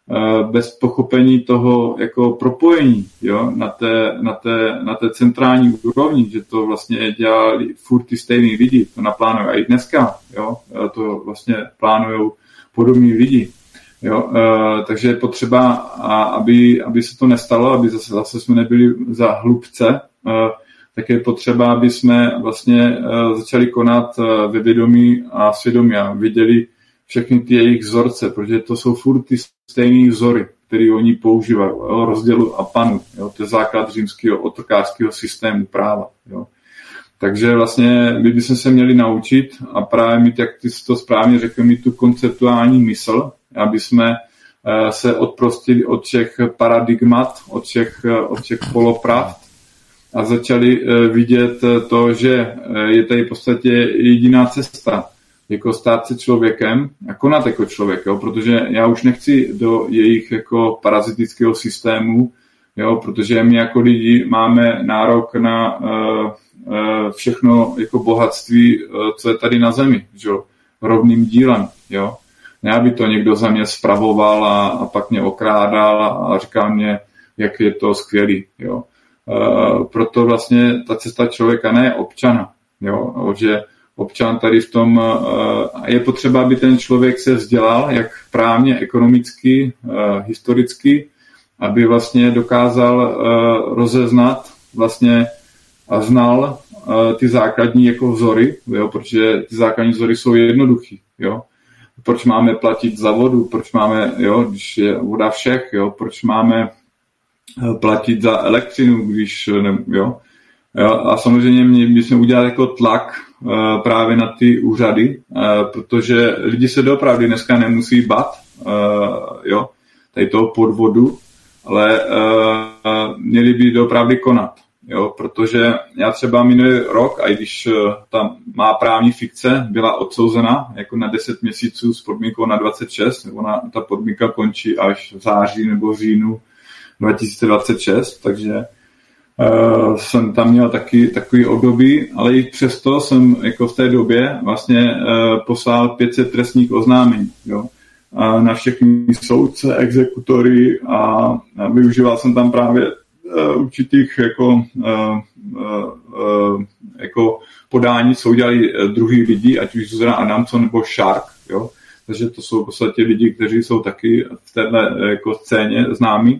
bez pochopení toho jako propojení, jo, na té, na té, na té centrální úrovni, že to vlastně dělali furt ty stejný lidi, to naplánují i dneska, jo, to vlastně plánujou podobní lidi, jo, takže je potřeba, aby, aby se to nestalo, aby zase, zase jsme nebyli za hlubce, tak je potřeba, aby jsme vlastně začali konat ve vědomí a svědomí a viděli všechny ty jejich vzorce, protože to jsou furt ty stejné vzory, které oni používají, jo, rozdělu a panu, jo, to je základ římského otrokářského systému práva. Jo. Takže vlastně my bychom se měli naučit a právě mít, jak ty to správně řekl, mít tu konceptuální mysl, aby jsme se odprostili od těch paradigmat, od těch, od těch polopravd a začali vidět to, že je tady v podstatě jediná cesta, jako stát se člověkem a konat jako člověk, jo, protože já už nechci do jejich jako parazitického systému, jo, protože my jako lidi máme nárok na uh, uh, všechno jako bohatství, uh, co je tady na zemi, jo, rovným dílem, jo. Ne, aby to někdo za mě spravoval a, a pak mě okrádal a, a říkal mě, jak je to skvělý, jo. Uh, proto vlastně ta cesta člověka ne občana, jo, že občan tady v tom, je potřeba, aby ten člověk se vzdělal, jak právně, ekonomicky, historicky, aby vlastně dokázal rozeznat vlastně a znal ty základní jako vzory, jo, protože ty základní vzory jsou jednoduchý, jo. Proč máme platit za vodu, proč máme, jo, když je voda všech, jo, proč máme platit za elektřinu, když, ne, jo. Jo, a samozřejmě my bychom udělali jako tlak uh, právě na ty úřady, uh, protože lidi se doopravdy dneska nemusí bát, uh, jo, tady toho podvodu, ale uh, měli by doopravdy konat, jo, protože já třeba minulý rok, a i když uh, ta má právní fikce byla odsouzena jako na deset měsíců s podmínkou na dvacet šest, ona, ta podmínka končí až v září nebo v říjnu dva tisíce dvacet šest, takže Uh, jsem tam měl taky takový období, ale i přesto jsem jako v té době vlastně uh, poslal pět set trestních oznámení, jo, uh, na všechny soudce, exekutory a, a využíval jsem tam právě uh, určitých jako, uh, uh, jako podání, co udělali uh, druhý lidi, ať už Zuzana Adamson nebo Shark, jo, takže to jsou v podstatě lidi, kteří jsou taky v téhle jako scéně známí.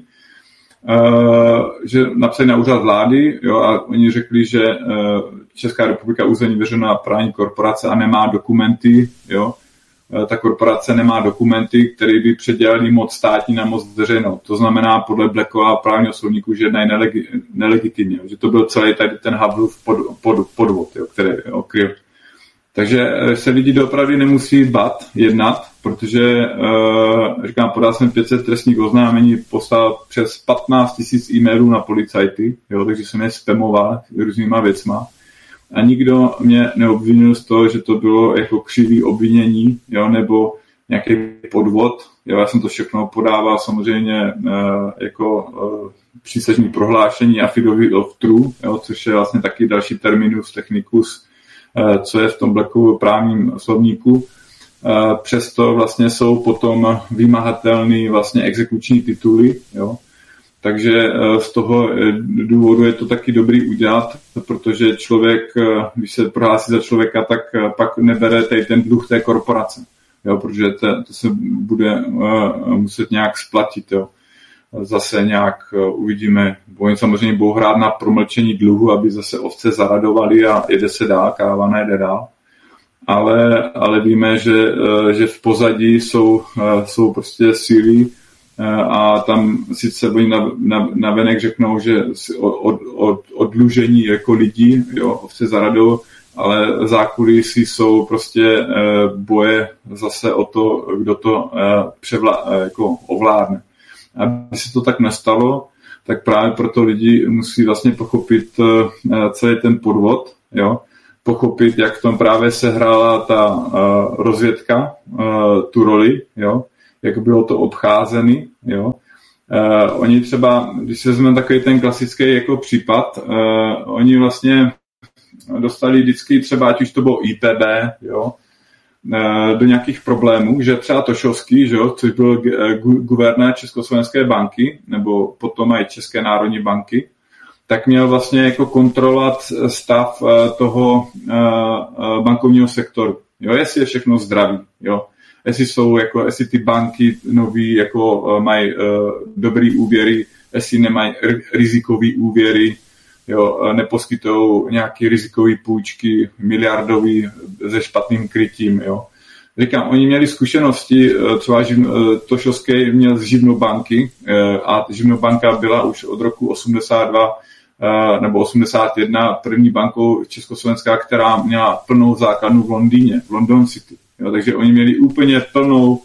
Uh, že napsali na úřad vlády, jo, a oni řekli, že uh, Česká republika územní veřejná právní korporace a nemá dokumenty, jo, uh, ta korporace nemá dokumenty, které by předělali moc státní na moc veřejnou. To znamená podle Blackova právního soudníku, že jednají nelegi- nelegitimně, že to byl celý tady ten Havlův pod, pod, podvod, jo, který okryl. Takže se lidi doopravdy nemusí bát jednat, protože, uh, říkám, podal jsem pět set trestních oznámení, poslal přes patnáct tisíc e-mailů na policajty, jo, takže jsem je spamoval různýma věcma. A nikdo mě neobvinil z toho, že to bylo jako křivý obvinění, jo, nebo nějaký podvod. Jo, já jsem to všechno podával samozřejmě uh, jako uh, přísažní prohlášení affidavit of true, jo, což je vlastně taky další terminus technicus, co je v tom Blackově právním slovníku. Přesto vlastně jsou potom vymahatelné vlastně exekuční tituly, jo. Takže z toho důvodu je to taky dobrý udělat, protože člověk, když se prohlásí za člověka, tak pak nebere tady ten dluh té korporace, jo, protože to, to se bude muset nějak splatit, jo. Zase nějak uvidíme, oni samozřejmě budou hrát na promlčení dluhu, aby zase ovce zaradovali a jede se dál, káva nejde dál. Ale, ale víme, že, že v pozadí jsou, jsou prostě síly, a tam sice oni na, na, na venek řeknou, že od, od, odlužení jako lidí, jo, ovce za radou, ale zákulisí jsou prostě boje zase o to, kdo to převlá, jako ovládne. Aby se to tak nestalo, tak právě proto lidi musí vlastně pochopit celý ten podvod, jo, pochopit, jak v tom právě sehrála ta uh, rozvědka, uh, tu roli, jo, jak bylo to obcházeny, jo. Uh, oni třeba, když se vezmeme takový ten klasický jako případ, uh, oni vlastně dostali vždycky třeba, ať už to bylo I P B, jo, uh, do nějakých problémů, že třeba Tošovský, že jo, což byl gu- guvernér Československé banky, nebo potom i České národní banky, tak měl vlastně jako kontrolovat stav toho bankovního sektoru. Jo, jestli je všechno zdravý, jo. Jestli jsou jako, jestli ty banky nový jako mají dobrý úvěry, jestli nemají rizikový úvěry, jo, neposkytují nějaký rizikový půjčky miliardový se špatným krytím, jo. Říkám, oni měli zkušenosti, třeba Tošovský měl z Živnobanky a Živnobanka byla už od roku osmdesát dva nebo osmdesát jedna první bankou československá, která měla plnou základnu v Londýně, v London City. Jo, takže oni měli úplně plnou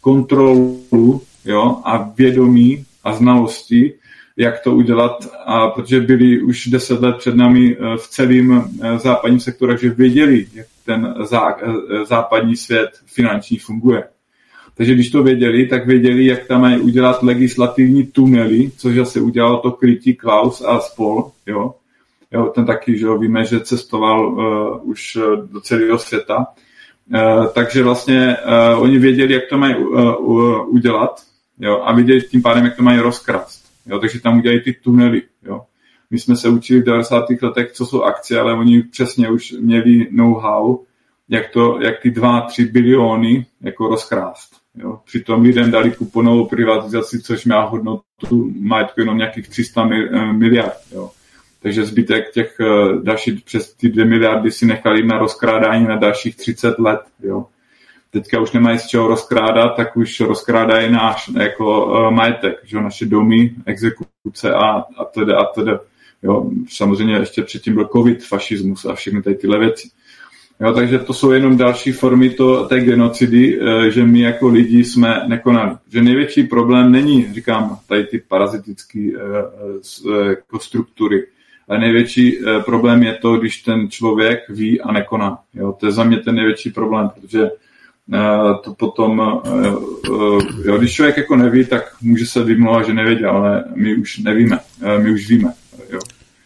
kontrolu, jo, a vědomí a znalosti, jak to udělat, a protože byli už deset let před námi v celém západním sektoru, takže věděli, jak ten zá, západní svět finanční funguje. Takže když to věděli, tak věděli, jak tam mají udělat legislativní tunely, což se udělalo to krytí Klaus a spol. Jo? Jo, ten taky, že jo, víme, že cestoval uh, už do celého světa. Uh, takže vlastně uh, oni věděli, jak to mají uh, uh, udělat, jo? A věděli tím pádem, jak to mají rozkrást. Jo? Takže tam udělají ty tunely. Jo? My jsme se učili v devadesátých letech, co jsou akcie, ale oni přesně už měli know-how, jak, to, jak ty dva, tři biliony jako rozkrást. Jo. Přitom lidem dali kuponovou privatizaci, což má hodnotu majetku jenom nějakých tři sta miliard. Jo. Takže zbytek těch dalších přes ty dvě miliardy si nechali na rozkrádání na dalších třicet let. Jo. Teďka už nemají z čeho rozkrádat, tak už rozkrádají náš jako majetek, že? Naše domy, exekuce a, a teda a teda. Jo. Samozřejmě ještě předtím byl covid, fašismus a všechny tady tyhle věci. Jo, takže to jsou jenom další formy to, té genocidy, že my jako lidi jsme nekonali. Že největší problém není, říkám, tady ty parazitické jako struktury, ale největší problém je to, když ten člověk ví a nekoná. Jo, to je za mě ten největší problém, protože to potom, jo, když člověk jako neví, tak může se vymlouvat, že nevěděl, ale my už nevíme, my už víme. Jo.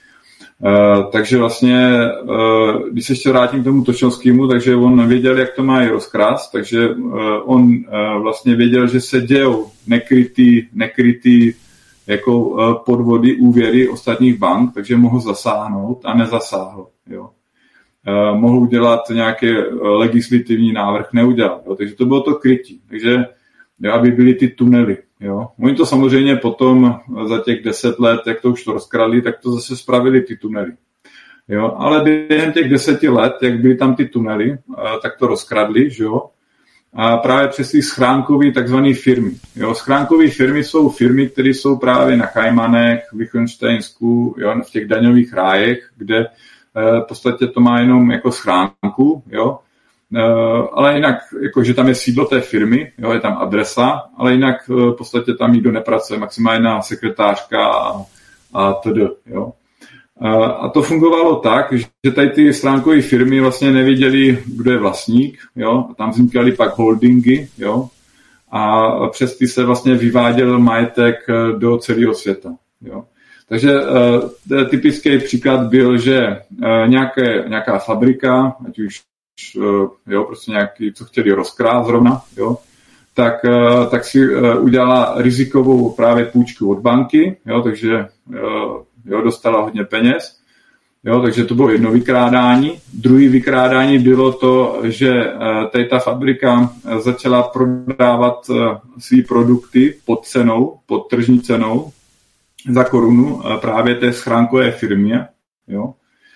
Uh, takže vlastně, uh, když se ještě vrátím k tomu Tošovskému, takže on věděl, jak to má i rozkrást, takže uh, on uh, vlastně věděl, že se dějou nekrytý, nekrytý jako uh, podvody, úvěry ostatních bank, takže mohl zasáhnout a nezasáhl. Jo. Uh, mohl udělat nějaký legislativní návrh, neudělal. Jo. Takže to bylo to krytí. Takže jo, aby byly ty tunely. Jo. Oni to samozřejmě potom za těch deset let, jak to už to rozkradli, tak to zase spravili ty tunely. Jo. Ale během těch deseti let, jak byly tam ty tunely, tak to rozkradli, že jo. A právě přes ty schránkové takzvané firmy. Jo. Schránkové firmy jsou firmy, které jsou právě na Kajmanech, v Lichtensteinsku, jo, v těch daňových rájech, kde v podstatě to má jenom jako schránku, jo. Uh, ale jinak, jako, že tam je sídlo té firmy, jo, je tam adresa, ale jinak uh, v podstatě tam nikdo nepracuje, maximálně jedna sekretářka a, a td. Jo. Uh, a to fungovalo tak, že tady ty stránkové firmy vlastně nevěděli, kdo je vlastník, jo, a tam vznikaly pak holdingy, jo, a přes ty se vlastně vyváděl majetek do celého světa. Jo. Takže uh, typický příklad byl, že uh, nějaké, nějaká fabrika, ať už jo, prostě nějaký, co chtěli rozkrát zrovna, jo, tak, tak si udělala rizikovou právě půjčku od banky, jo, takže jo, dostala hodně peněz, jo, takže to bylo jedno vykrádání. Druhý vykrádání bylo to, že tady ta fabrika začala prodávat své produkty pod cenou, pod tržní cenou za korunu právě té schránkové firmě, jo.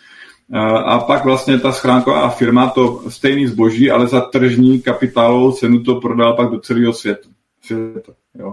A pak vlastně ta schránková firma to stejný zboží, ale za tržní kapitálovou cenu to prodala pak do celého světa. světa jo.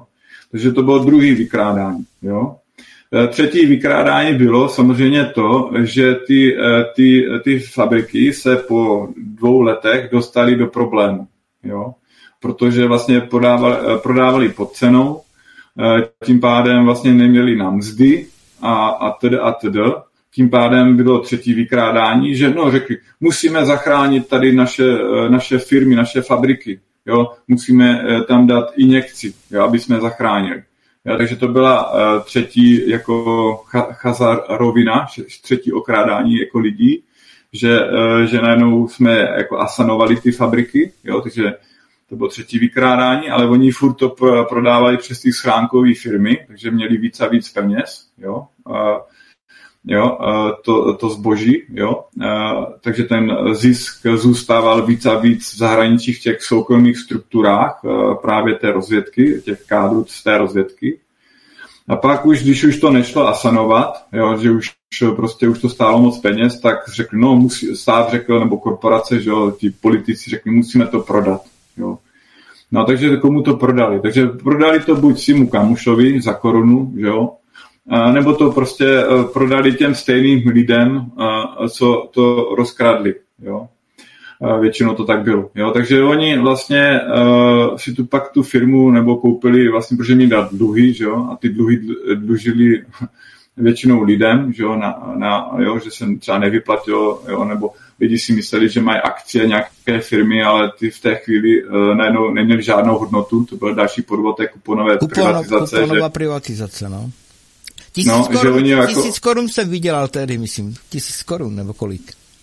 Takže to bylo druhý vykrádání. Jo? Třetí vykrádání bylo samozřejmě to, že ty, ty, ty fabriky se po dvou letech dostaly do problému. Jo? Protože vlastně prodávali, prodávali pod cenou, tím pádem vlastně neměli na mzdy a, a td. a td. Tím pádem bylo třetí vykrádání, že no řekli, musíme zachránit tady naše, naše firmy, naše fabriky. Jo? Musíme tam dát injekci, jo? Aby jsme zachránili. Jo? Takže to byla uh, třetí jako chazarovina, třetí okrádání jako lidí, že, uh, že najednou jsme jako asanovali ty fabriky, jo? Takže to bylo třetí vykrádání, ale oni furt to prodávali přes ty schránkové firmy, takže měli víc a víc peněz, jo, a, jo a to, to zboží, jo, a, takže ten zisk zůstával víc a víc v zahraničí v těch soukromých strukturách a, právě té rozvědky, těch kádrů z té rozvědky. A pak už, když už to nešlo asanovat, jo, že už prostě už to stálo moc peněz, tak řekli, no musí, stát řekl, nebo korporace, že jo, ti politici řekli, musíme to prodat. Jo. No takže komu to prodali? Takže prodali to buď svému kamušovi za korunu, že jo, a nebo to prostě prodali těm stejným lidem, co to rozkradli, jo. A většinou to tak bylo, jo. Takže oni vlastně uh, si tu pak tu firmu nebo koupili vlastně, protože měli dát dluhy, že jo, a ty dluhy dlužili většinou lidem, že jo, na, na, jo, že se třeba nevyplatilo, jo, nebo lidi si mysleli, že mají akcie nějaké firmy, ale ty v té chvíli uh, najednou neměli žádnou hodnotu, to byl další podvod té kuponové Kupono, privatizace. Kuponová že... privatizace, no. Tisíc, no, korun, že jako... tisíc korun jsem vydělal tehdy, myslím. Tisíc korun, nebo kolik?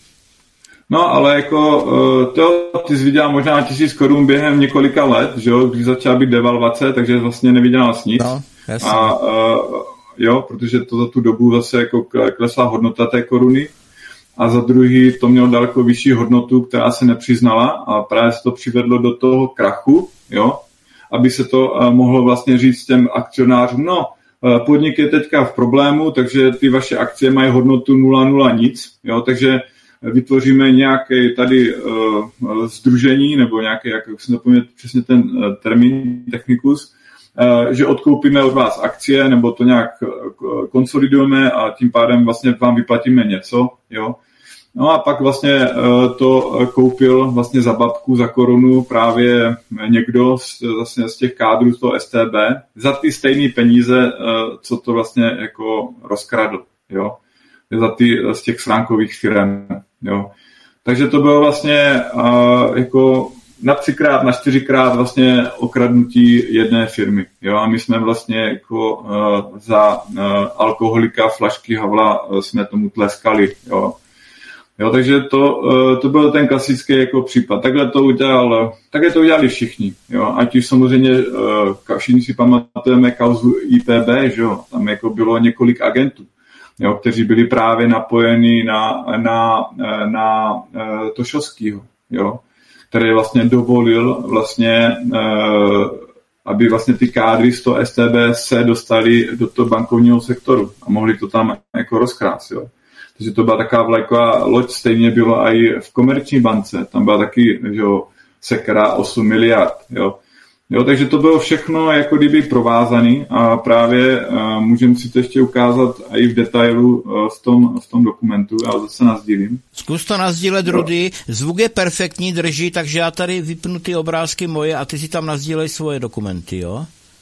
No, ale jako uh, to, ty jsi vydělal možná tisíc korun během několika let, že jo, když začala být devalvace, takže vlastně nevydělal s nic. No, jasně. A uh, jo, protože to za tu dobu zase jako klesla hodnota té koruny a za druhý to mělo daleko vyšší hodnotu, která se nepřiznala a právě se to přivedlo do toho krachu, jo, aby se to uh, mohlo vlastně říct těm akcionářům, no, uh, podnik je teďka v problému, takže ty vaše akcie mají hodnotu nula nula nic, jo, takže vytvoříme nějaké tady uh, sdružení, nebo nějaké, jak si zapomnět přesně ten uh, termín, technikus, uh, že odkoupíme od vás akcie, nebo to nějak uh, konsolidujeme a tím pádem vlastně vám vyplatíme něco, jo. No a pak vlastně uh, to koupil vlastně za babku, za korunu právě někdo z, vlastně z těch kádrů z toho S T B za ty stejné peníze, uh, co to vlastně jako rozkradl, jo. Za ty, z těch stránkových firem, jo. Takže to bylo vlastně uh, jako na třikrát, na čtyřikrát vlastně okradnutí jedné firmy, jo. A my jsme vlastně jako uh, za uh, alkoholika flašky Havla uh, jsme tomu tleskali, jo. Jo, takže to, uh, to byl ten klasický jako případ. Takhle to udělal, takhle to udělali všichni, jo. Ať už samozřejmě uh, všichni si pamatujeme kauzu I P B, že jo. Tam jako bylo několik agentů, jo, kteří byli právě napojeni na, na, na, na uh, Tošovskýho, jo, který vlastně dovolil vlastně, uh, aby vlastně ty kádry z toho S T B se dostali do toho bankovního sektoru a mohli to tam jako rozkrást, jo. Takže to byla taková vlajková loď, stejně bylo i v Komerční bance, tam byla taky, že jo, sekera osm miliard, jo. Jo, takže to bylo všechno jako kdyby provázaný a právě uh, můžeme si to ještě ukázat i v detailu uh, v, tom, v tom dokumentu, já zase nazdílím. Zkus to nazdílet, Rudy, zvuk je perfektní, drží, takže já tady vypnu ty obrázky moje a ty si tam nazdílej svoje dokumenty, jo?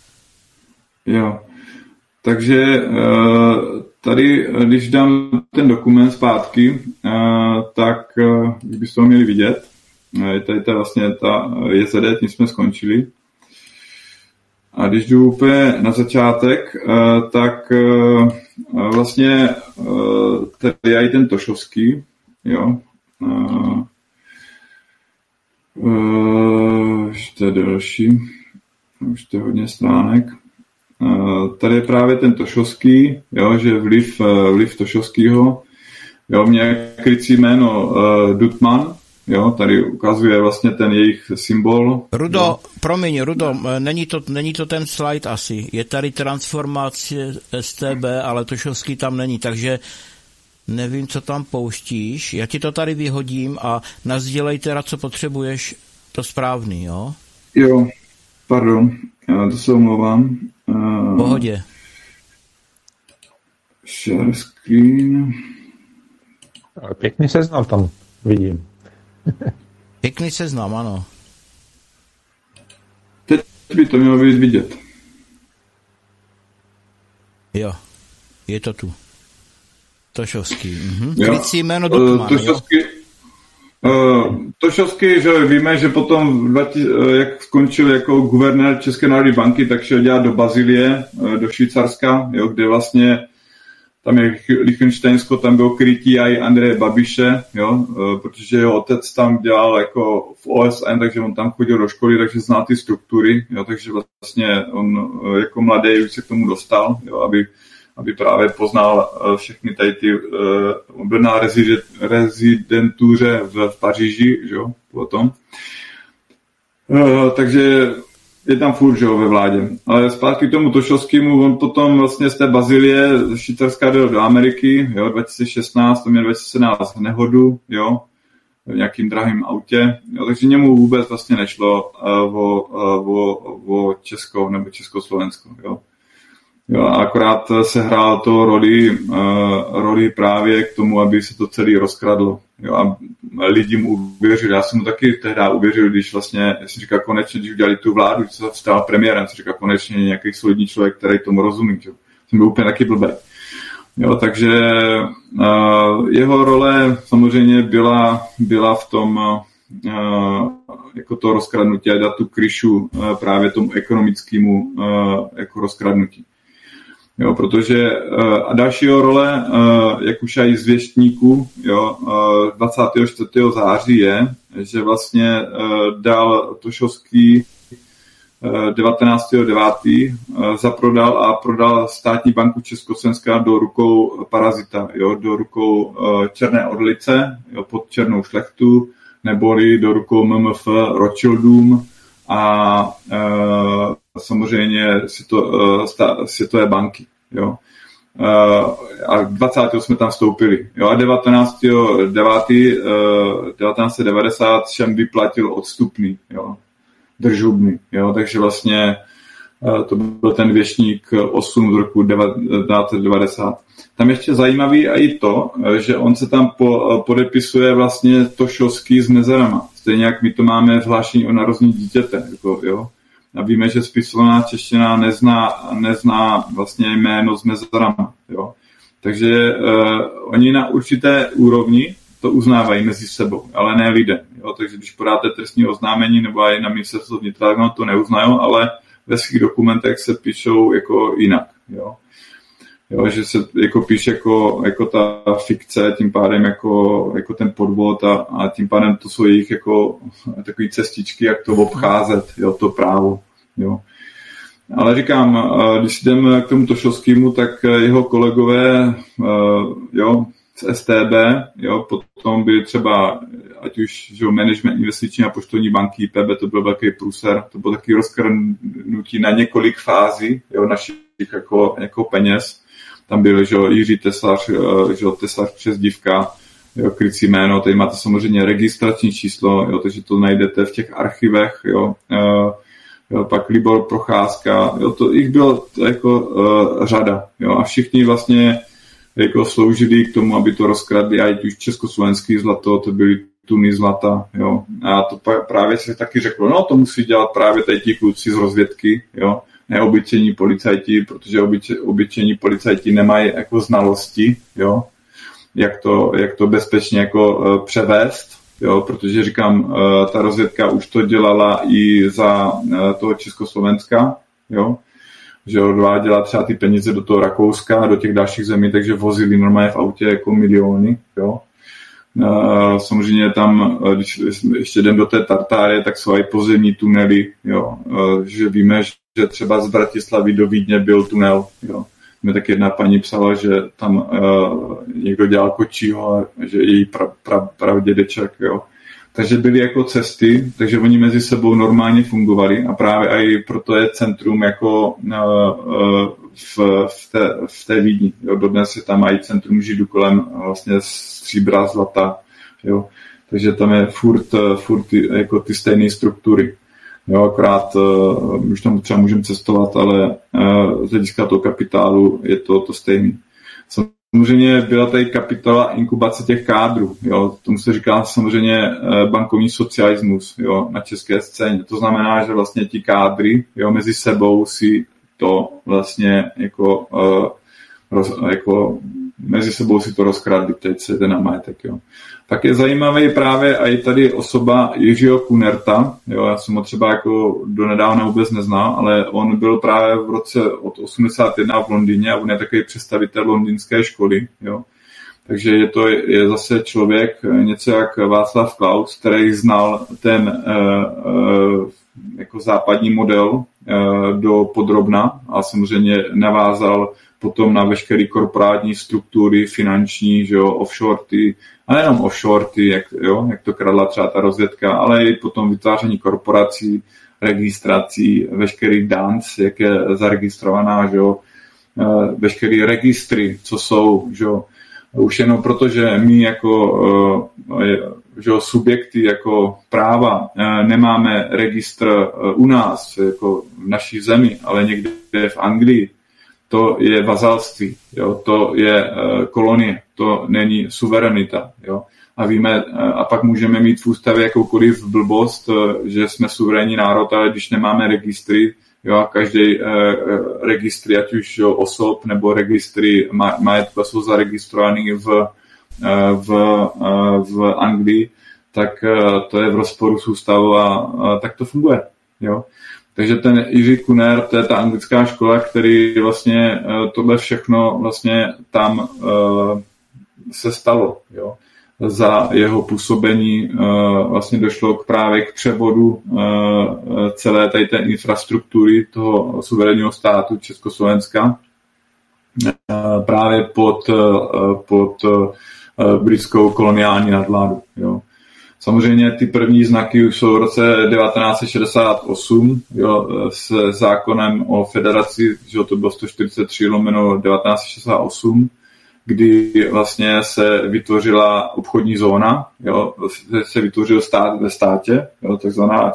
Jo, takže uh, tady, když dám ten dokument zpátky, uh, tak uh, byste ho měli vidět. Uh, tady to je vlastně ta J Z D, tím jsme skončili. A když jdu úplně na začátek, tak vlastně tady je i ten Tošovský, jo. Ještě další, už to je hodně stránek. Tady je právě ten Tošovský, jo, že vliv, vliv Tošovskýho, jo, mě krycí jméno Dutman. Jo, tady ukazuje vlastně ten jejich symbol. Rudo, jo. promiň, Rudo, není to, není to ten slide asi. Je tady transformace S T B, ale Tošovský tam není, takže nevím, co tam pouštíš. Já ti to tady vyhodím a nasdělej teda, co potřebuješ, to správný, jo? Jo, pardon, já to se omlouvám. V pohodě. Share screen. Ale pěkný seznam tam vidím. Pěkný seznam, ano. Teď by to mělo být vidět. Jo, je to tu. Tošovský. Mhm. Krycí jméno Dutman, Tošovský, uh, Tošovský, že víme, že potom, jak skončil jako guvernér České národní banky, tak šel dělat do Bazilie, do Švýcarska, jo, kde vlastně tam je Lichtensteinsko, tam byl krytí i Andreje Babiše, jo, protože jeho otec tam dělal jako v O S N, takže on tam chodil do školy, takže zná ty struktury, jo, takže vlastně on jako mladý už se k tomu dostal, jo, aby, aby právě poznal všechny tady ty, on byl na rezidentuře v, v Paříži, jo, potom. Takže je tam furt, že jo, ve vládě. Ale zpátky k tomu Tošovskému, on potom vlastně z té Bazilie, ze Švýcarska jde do Ameriky, jo, dva tisíce šestnáct, to měl dva tisíce sedmnáct nehodu, jo, v nějakým drahým autě, jo, takže němu vůbec vlastně nešlo uh, o, uh, o, o Česko nebo Československo, jo. Jo, a akorát se hrál to roli, uh, roli právě k tomu, aby se to celé rozkradlo. Jo, a lidi mu uvěřili. Já jsem mu taky tehdy uvěřil, když vlastně, já jsem říkal, konečně, když udělali tu vládu, když se stál premiérem, jsem říkal, konečně nějaký solidní člověk, který tomu rozumí. Že? Jsem byl úplně taky blbý. Jo, takže uh, jeho role samozřejmě byla, byla v tom, uh, jako to rozkradnutí a dát tu kryšu uh, právě tomu ekonomickému uh, jako rozkradnutí. Jo, protože a dalšího role, jak už aj z věštníků, jo, dvacátého čtvrtého září je, že vlastně dal Tošovský devatenáctého devátého zaprodal a prodal státní banku Československa do rukou parazita, jo, do rukou černé orlice, jo, pod černou šlechtu, neboli do rukou M M F Rothschildům a samozřejmě světové banky. Jo. A dvacátého jsme tam vstoupili. Jo. A devatenáctého devátého devatenáct set devadesát všem vyplatil odstupný, jo. Držubný. Jo. Takže vlastně to byl ten věštník osm z roku devatenáct set devadesát. Tam ještě zajímavý i to, že on se tam po, podepisuje vlastně Tošovský s mezerama. Stejně jak my to máme v hlášení o narození dítěte. Jako, jo. A víme, že spisovaná čeština nezná, nezná vlastně jméno s mezerama. Jo. Takže uh, oni na určité úrovni to uznávají mezi sebou, ale ne lidem. Jo. Takže když podáte trestní oznámení nebo i na ministerstvo vnitra, no to neuznají, ale ve svých dokumentech se píšou jako jinak. Jo. Jo, že se jako píše jako, jako ta fikce, tím pádem jako, jako ten podvod a, a tím pádem to jsou jejich jako takové cestičky, jak to obcházet, jo, to právo. Jo. Ale říkám, když jdeme k tomu Tošovskému, tak jeho kolegové, jo, z S T B, jo, potom byli třeba, ať už že management investiční a poštovní banky, P B, to byl velký průser, to bylo taky rozkrnutí na několik fází, jo, našich jako, jako peněz. Tam byl, že Jiří Tesař, že Tesař přezdívka, jo, krycí jméno, tady máte samozřejmě registrační číslo, jo, takže to najdete v těch archivech, jo, jo, pak Libor Procházka, jo, to jich bylo jako uh, řada, jo, a všichni vlastně jako sloužili k tomu, aby to rozkradli, ať už československý zlato, to byly tuny zlata, jo, a to právě se taky řeklo, no, to musí dělat právě tady ti kluci z rozvědky, jo, neobyčejní policajti, protože obyče, obyčejní policajti nemají jako znalosti, jo, jak to, jak to bezpečně jako uh, převést, jo, protože říkám, uh, ta rozvědka už to dělala i za uh, toho Československa, jo, že odváděla třeba ty peníze do toho Rakouska, do těch dalších zemí, takže vozili normálně v autě jako miliony, jo. Uh, samozřejmě tam, když ještě jdem do té Tartárie, tak jsou i pozemní tunely, jo, uh, že víme, že třeba z Bratislavy do Vídně byl tunel, jo. Mě tak jedna paní psala, že tam uh, někdo dělal kočího a že její pra, pra, pradědeček, jo. Takže byly jako cesty, takže oni mezi sebou normálně fungovali a právě i proto je centrum jako uh, uh, v, v, té, v té Vídni. Jo. Dodnes je tam i centrum Židů kolem vlastně stříbra, zlata, jo. Takže tam je furt, furt ty, jako ty stejné struktury. Jo, akorát uh, už tam třeba můžeme cestovat, ale uh, z hlediska toho kapitálu je to to stejné. Samozřejmě byla tady kapitola inkubace těch kádrů. Jo. Tomu se říká samozřejmě bankovní socialismus, jo, na české scéně. To znamená, že vlastně ti kádry, jo, mezi sebou si to vlastně jako, uh, roz, jako mezi sebou si to rozkradli, teď se ten majetek. Jo. Tak je zajímavý právě i tady osoba Jiřího Kunerta. Jo, já jsem ho třeba jako donedávna vůbec neznal, ale on byl právě v roce od osmdesát jedna v Londýně a on je takový představitel londýnské školy. Jo. Takže je to je zase člověk, něco jak Václav Klaus, který znal ten uh, uh, jako západní model uh, do podrobna a samozřejmě navázal potom na veškeré korporátní struktury, finanční, že jo, offshore, ty, a nejenom offshore, ty, jak, jo, jak to kradla třeba ta rozvědka, ale i potom vytváření korporací, registrací, veškerý dance, jak je zaregistrovaná, že jo, veškerý registry, co jsou, že jo, už jenom proto, že my jako že jo, subjekty jako práva nemáme registr u nás, jako v naší zemi, ale někde v Anglii, to je vazalství, jo? To je uh, kolonie, to není suverenita. Jo? A víme, uh, a pak můžeme mít v ústavě jakoukoliv blbost, uh, že jsme suverénní národ, ale když nemáme registry, jo, a každý uh, registry, ať už jo, osob nebo registry ma- majetku jsou zaregistrovaný v, uh, v, uh, v Anglii, tak uh, to je v rozporu s ústavou a uh, tak to funguje. Jo? Takže ten Jiří Kuner, to je ta anglická škola, který vlastně tohle všechno vlastně tam uh, se stalo. Jo. Za jeho působení uh, vlastně došlo k právě k převodu uh, celé tady té infrastruktury toho suverénního státu Československa uh, právě pod, uh, pod uh, britskou koloniální nadvládu. Jo. Samozřejmě ty první znaky už jsou v roce devatenáct set šedesát osm, jo, s zákonem o federaci, že to bylo sto čtyřicet tři lomeno devatenáct set šedesát osm, kdy vlastně se vytvořila obchodní zóna, jo, se vytvořil stát ve státě, jo, takzvaná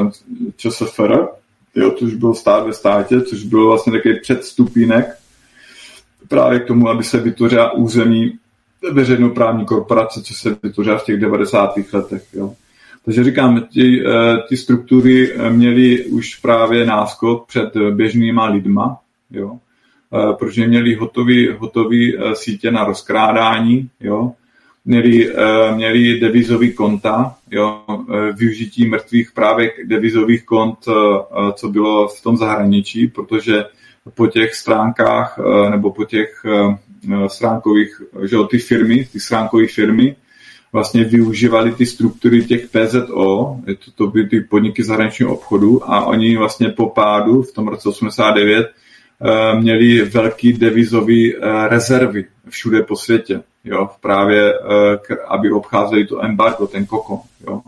ČSFR, jo, což byl stát ve státě, což byl vlastně takový předstupínek právě k tomu, aby se vytvořila území veřejnoprávní korporace, co se vytvořila v těch devadesátých letech. Jo. Takže říkám, ty, ty struktury měly už právě náskok před běžnýma lidma, jo, protože měli hotový, hotový sítě na rozkrádání, jo, měli, měli devizový konta, jo, využití mrtvých právě devizových kont, co bylo v tom zahraničí, protože po těch stránkách nebo po těch stránkových, že ty firmy, ty stránkové firmy vlastně využívali ty struktury těch P Z O, to, to byly ty podniky zahraničního obchodu a oni vlastně po pádu v tom roce osmdesát devět měli velký devizový rezervy všude po světě, jo, právě aby obcházeli to embargo, ten kokon, jo.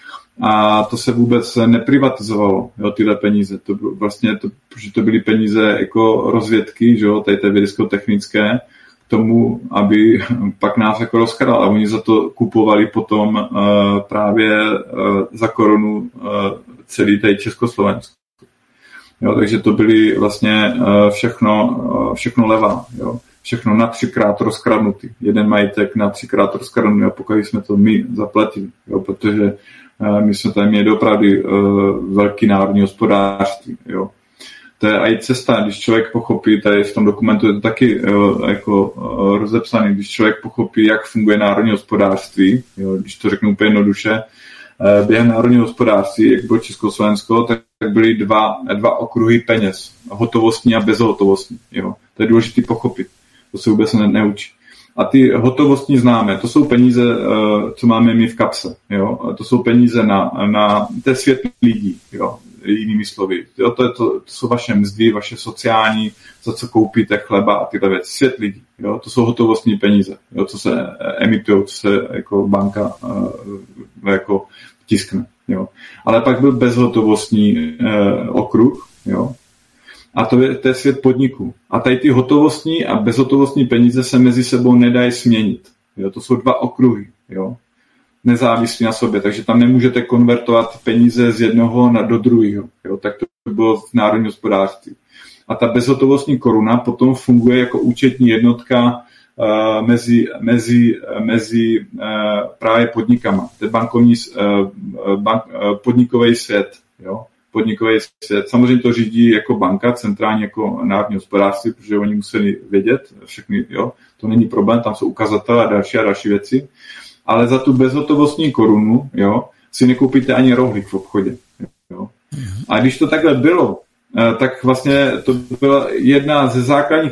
A to se vůbec neprivatizovalo, jo, tyhle peníze. To bylo vlastně, to, protože to byly peníze jako rozvědky, že jo, tady té vědecko-technické, k tomu, aby pak nás jako rozkradal. A oni za to kupovali potom uh, právě uh, za korunu uh, celý tady Československo. Jo, takže to byly vlastně uh, všechno, uh, všechno levá, jo. Všechno na třikrát rozkradnutý. Jeden majitek na třikrát rozkradnutý a pokud jsme to my zaplatili, jo, protože my jsme tady měli opravdu uh, velký národní hospodářství. Jo. To je i cesta, když člověk pochopí, tady v tom dokumentu je to taky uh, jako uh, rozepsaný, když člověk pochopí, jak funguje národní hospodářství, jo, když to řeknu úplně jednoduše, uh, během národního hospodářství, jak bylo Československo, tak, tak byly dva, dva okruhy peněz, hotovostní a bezhotovostní. Jo. To je důležité pochopit, to se vůbec ne, neučí. A ty hotovostní známe, to jsou peníze, co máme my v kapse. Jo? To jsou peníze na, na to je svět lidí, jo? Jinými slovy. Jo? To, je to, to jsou vaše mzdy, vaše sociální, za co koupíte chleba a tyhle věci. Svět lidí. Jo? To jsou hotovostní peníze, jo? Co se emitují, co se jako banka jako tiskne. Jo? Ale pak byl bezhotovostní eh, okruh, jo? A to je, to je svět podniků. A tady ty hotovostní a bezhotovostní peníze se mezi sebou nedají směnit. Jo? To jsou dva okruhy. Jo? nezávislí na sobě, takže tam nemůžete konvertovat peníze z jednoho na, do druhého. Jo? Tak to bylo v národním hospodářství. A ta bezhotovostní koruna potom funguje jako účetní jednotka uh, mezi, mezi, mezi uh, právě podnikama. To je bankovní, uh, bank, uh, podnikový svět. Jo? Podnikový svět. Samozřejmě to řídí jako banka, centrální jako národní hospodářství, protože oni museli vědět všechny, jo? To není problém, tam jsou ukazatele a další a další věci. Ale za tu bezhotovostní korunu, jo, si nekoupíte ani rohlík v obchodě. Jo. A když to takhle bylo, tak vlastně to byla jedna ze základních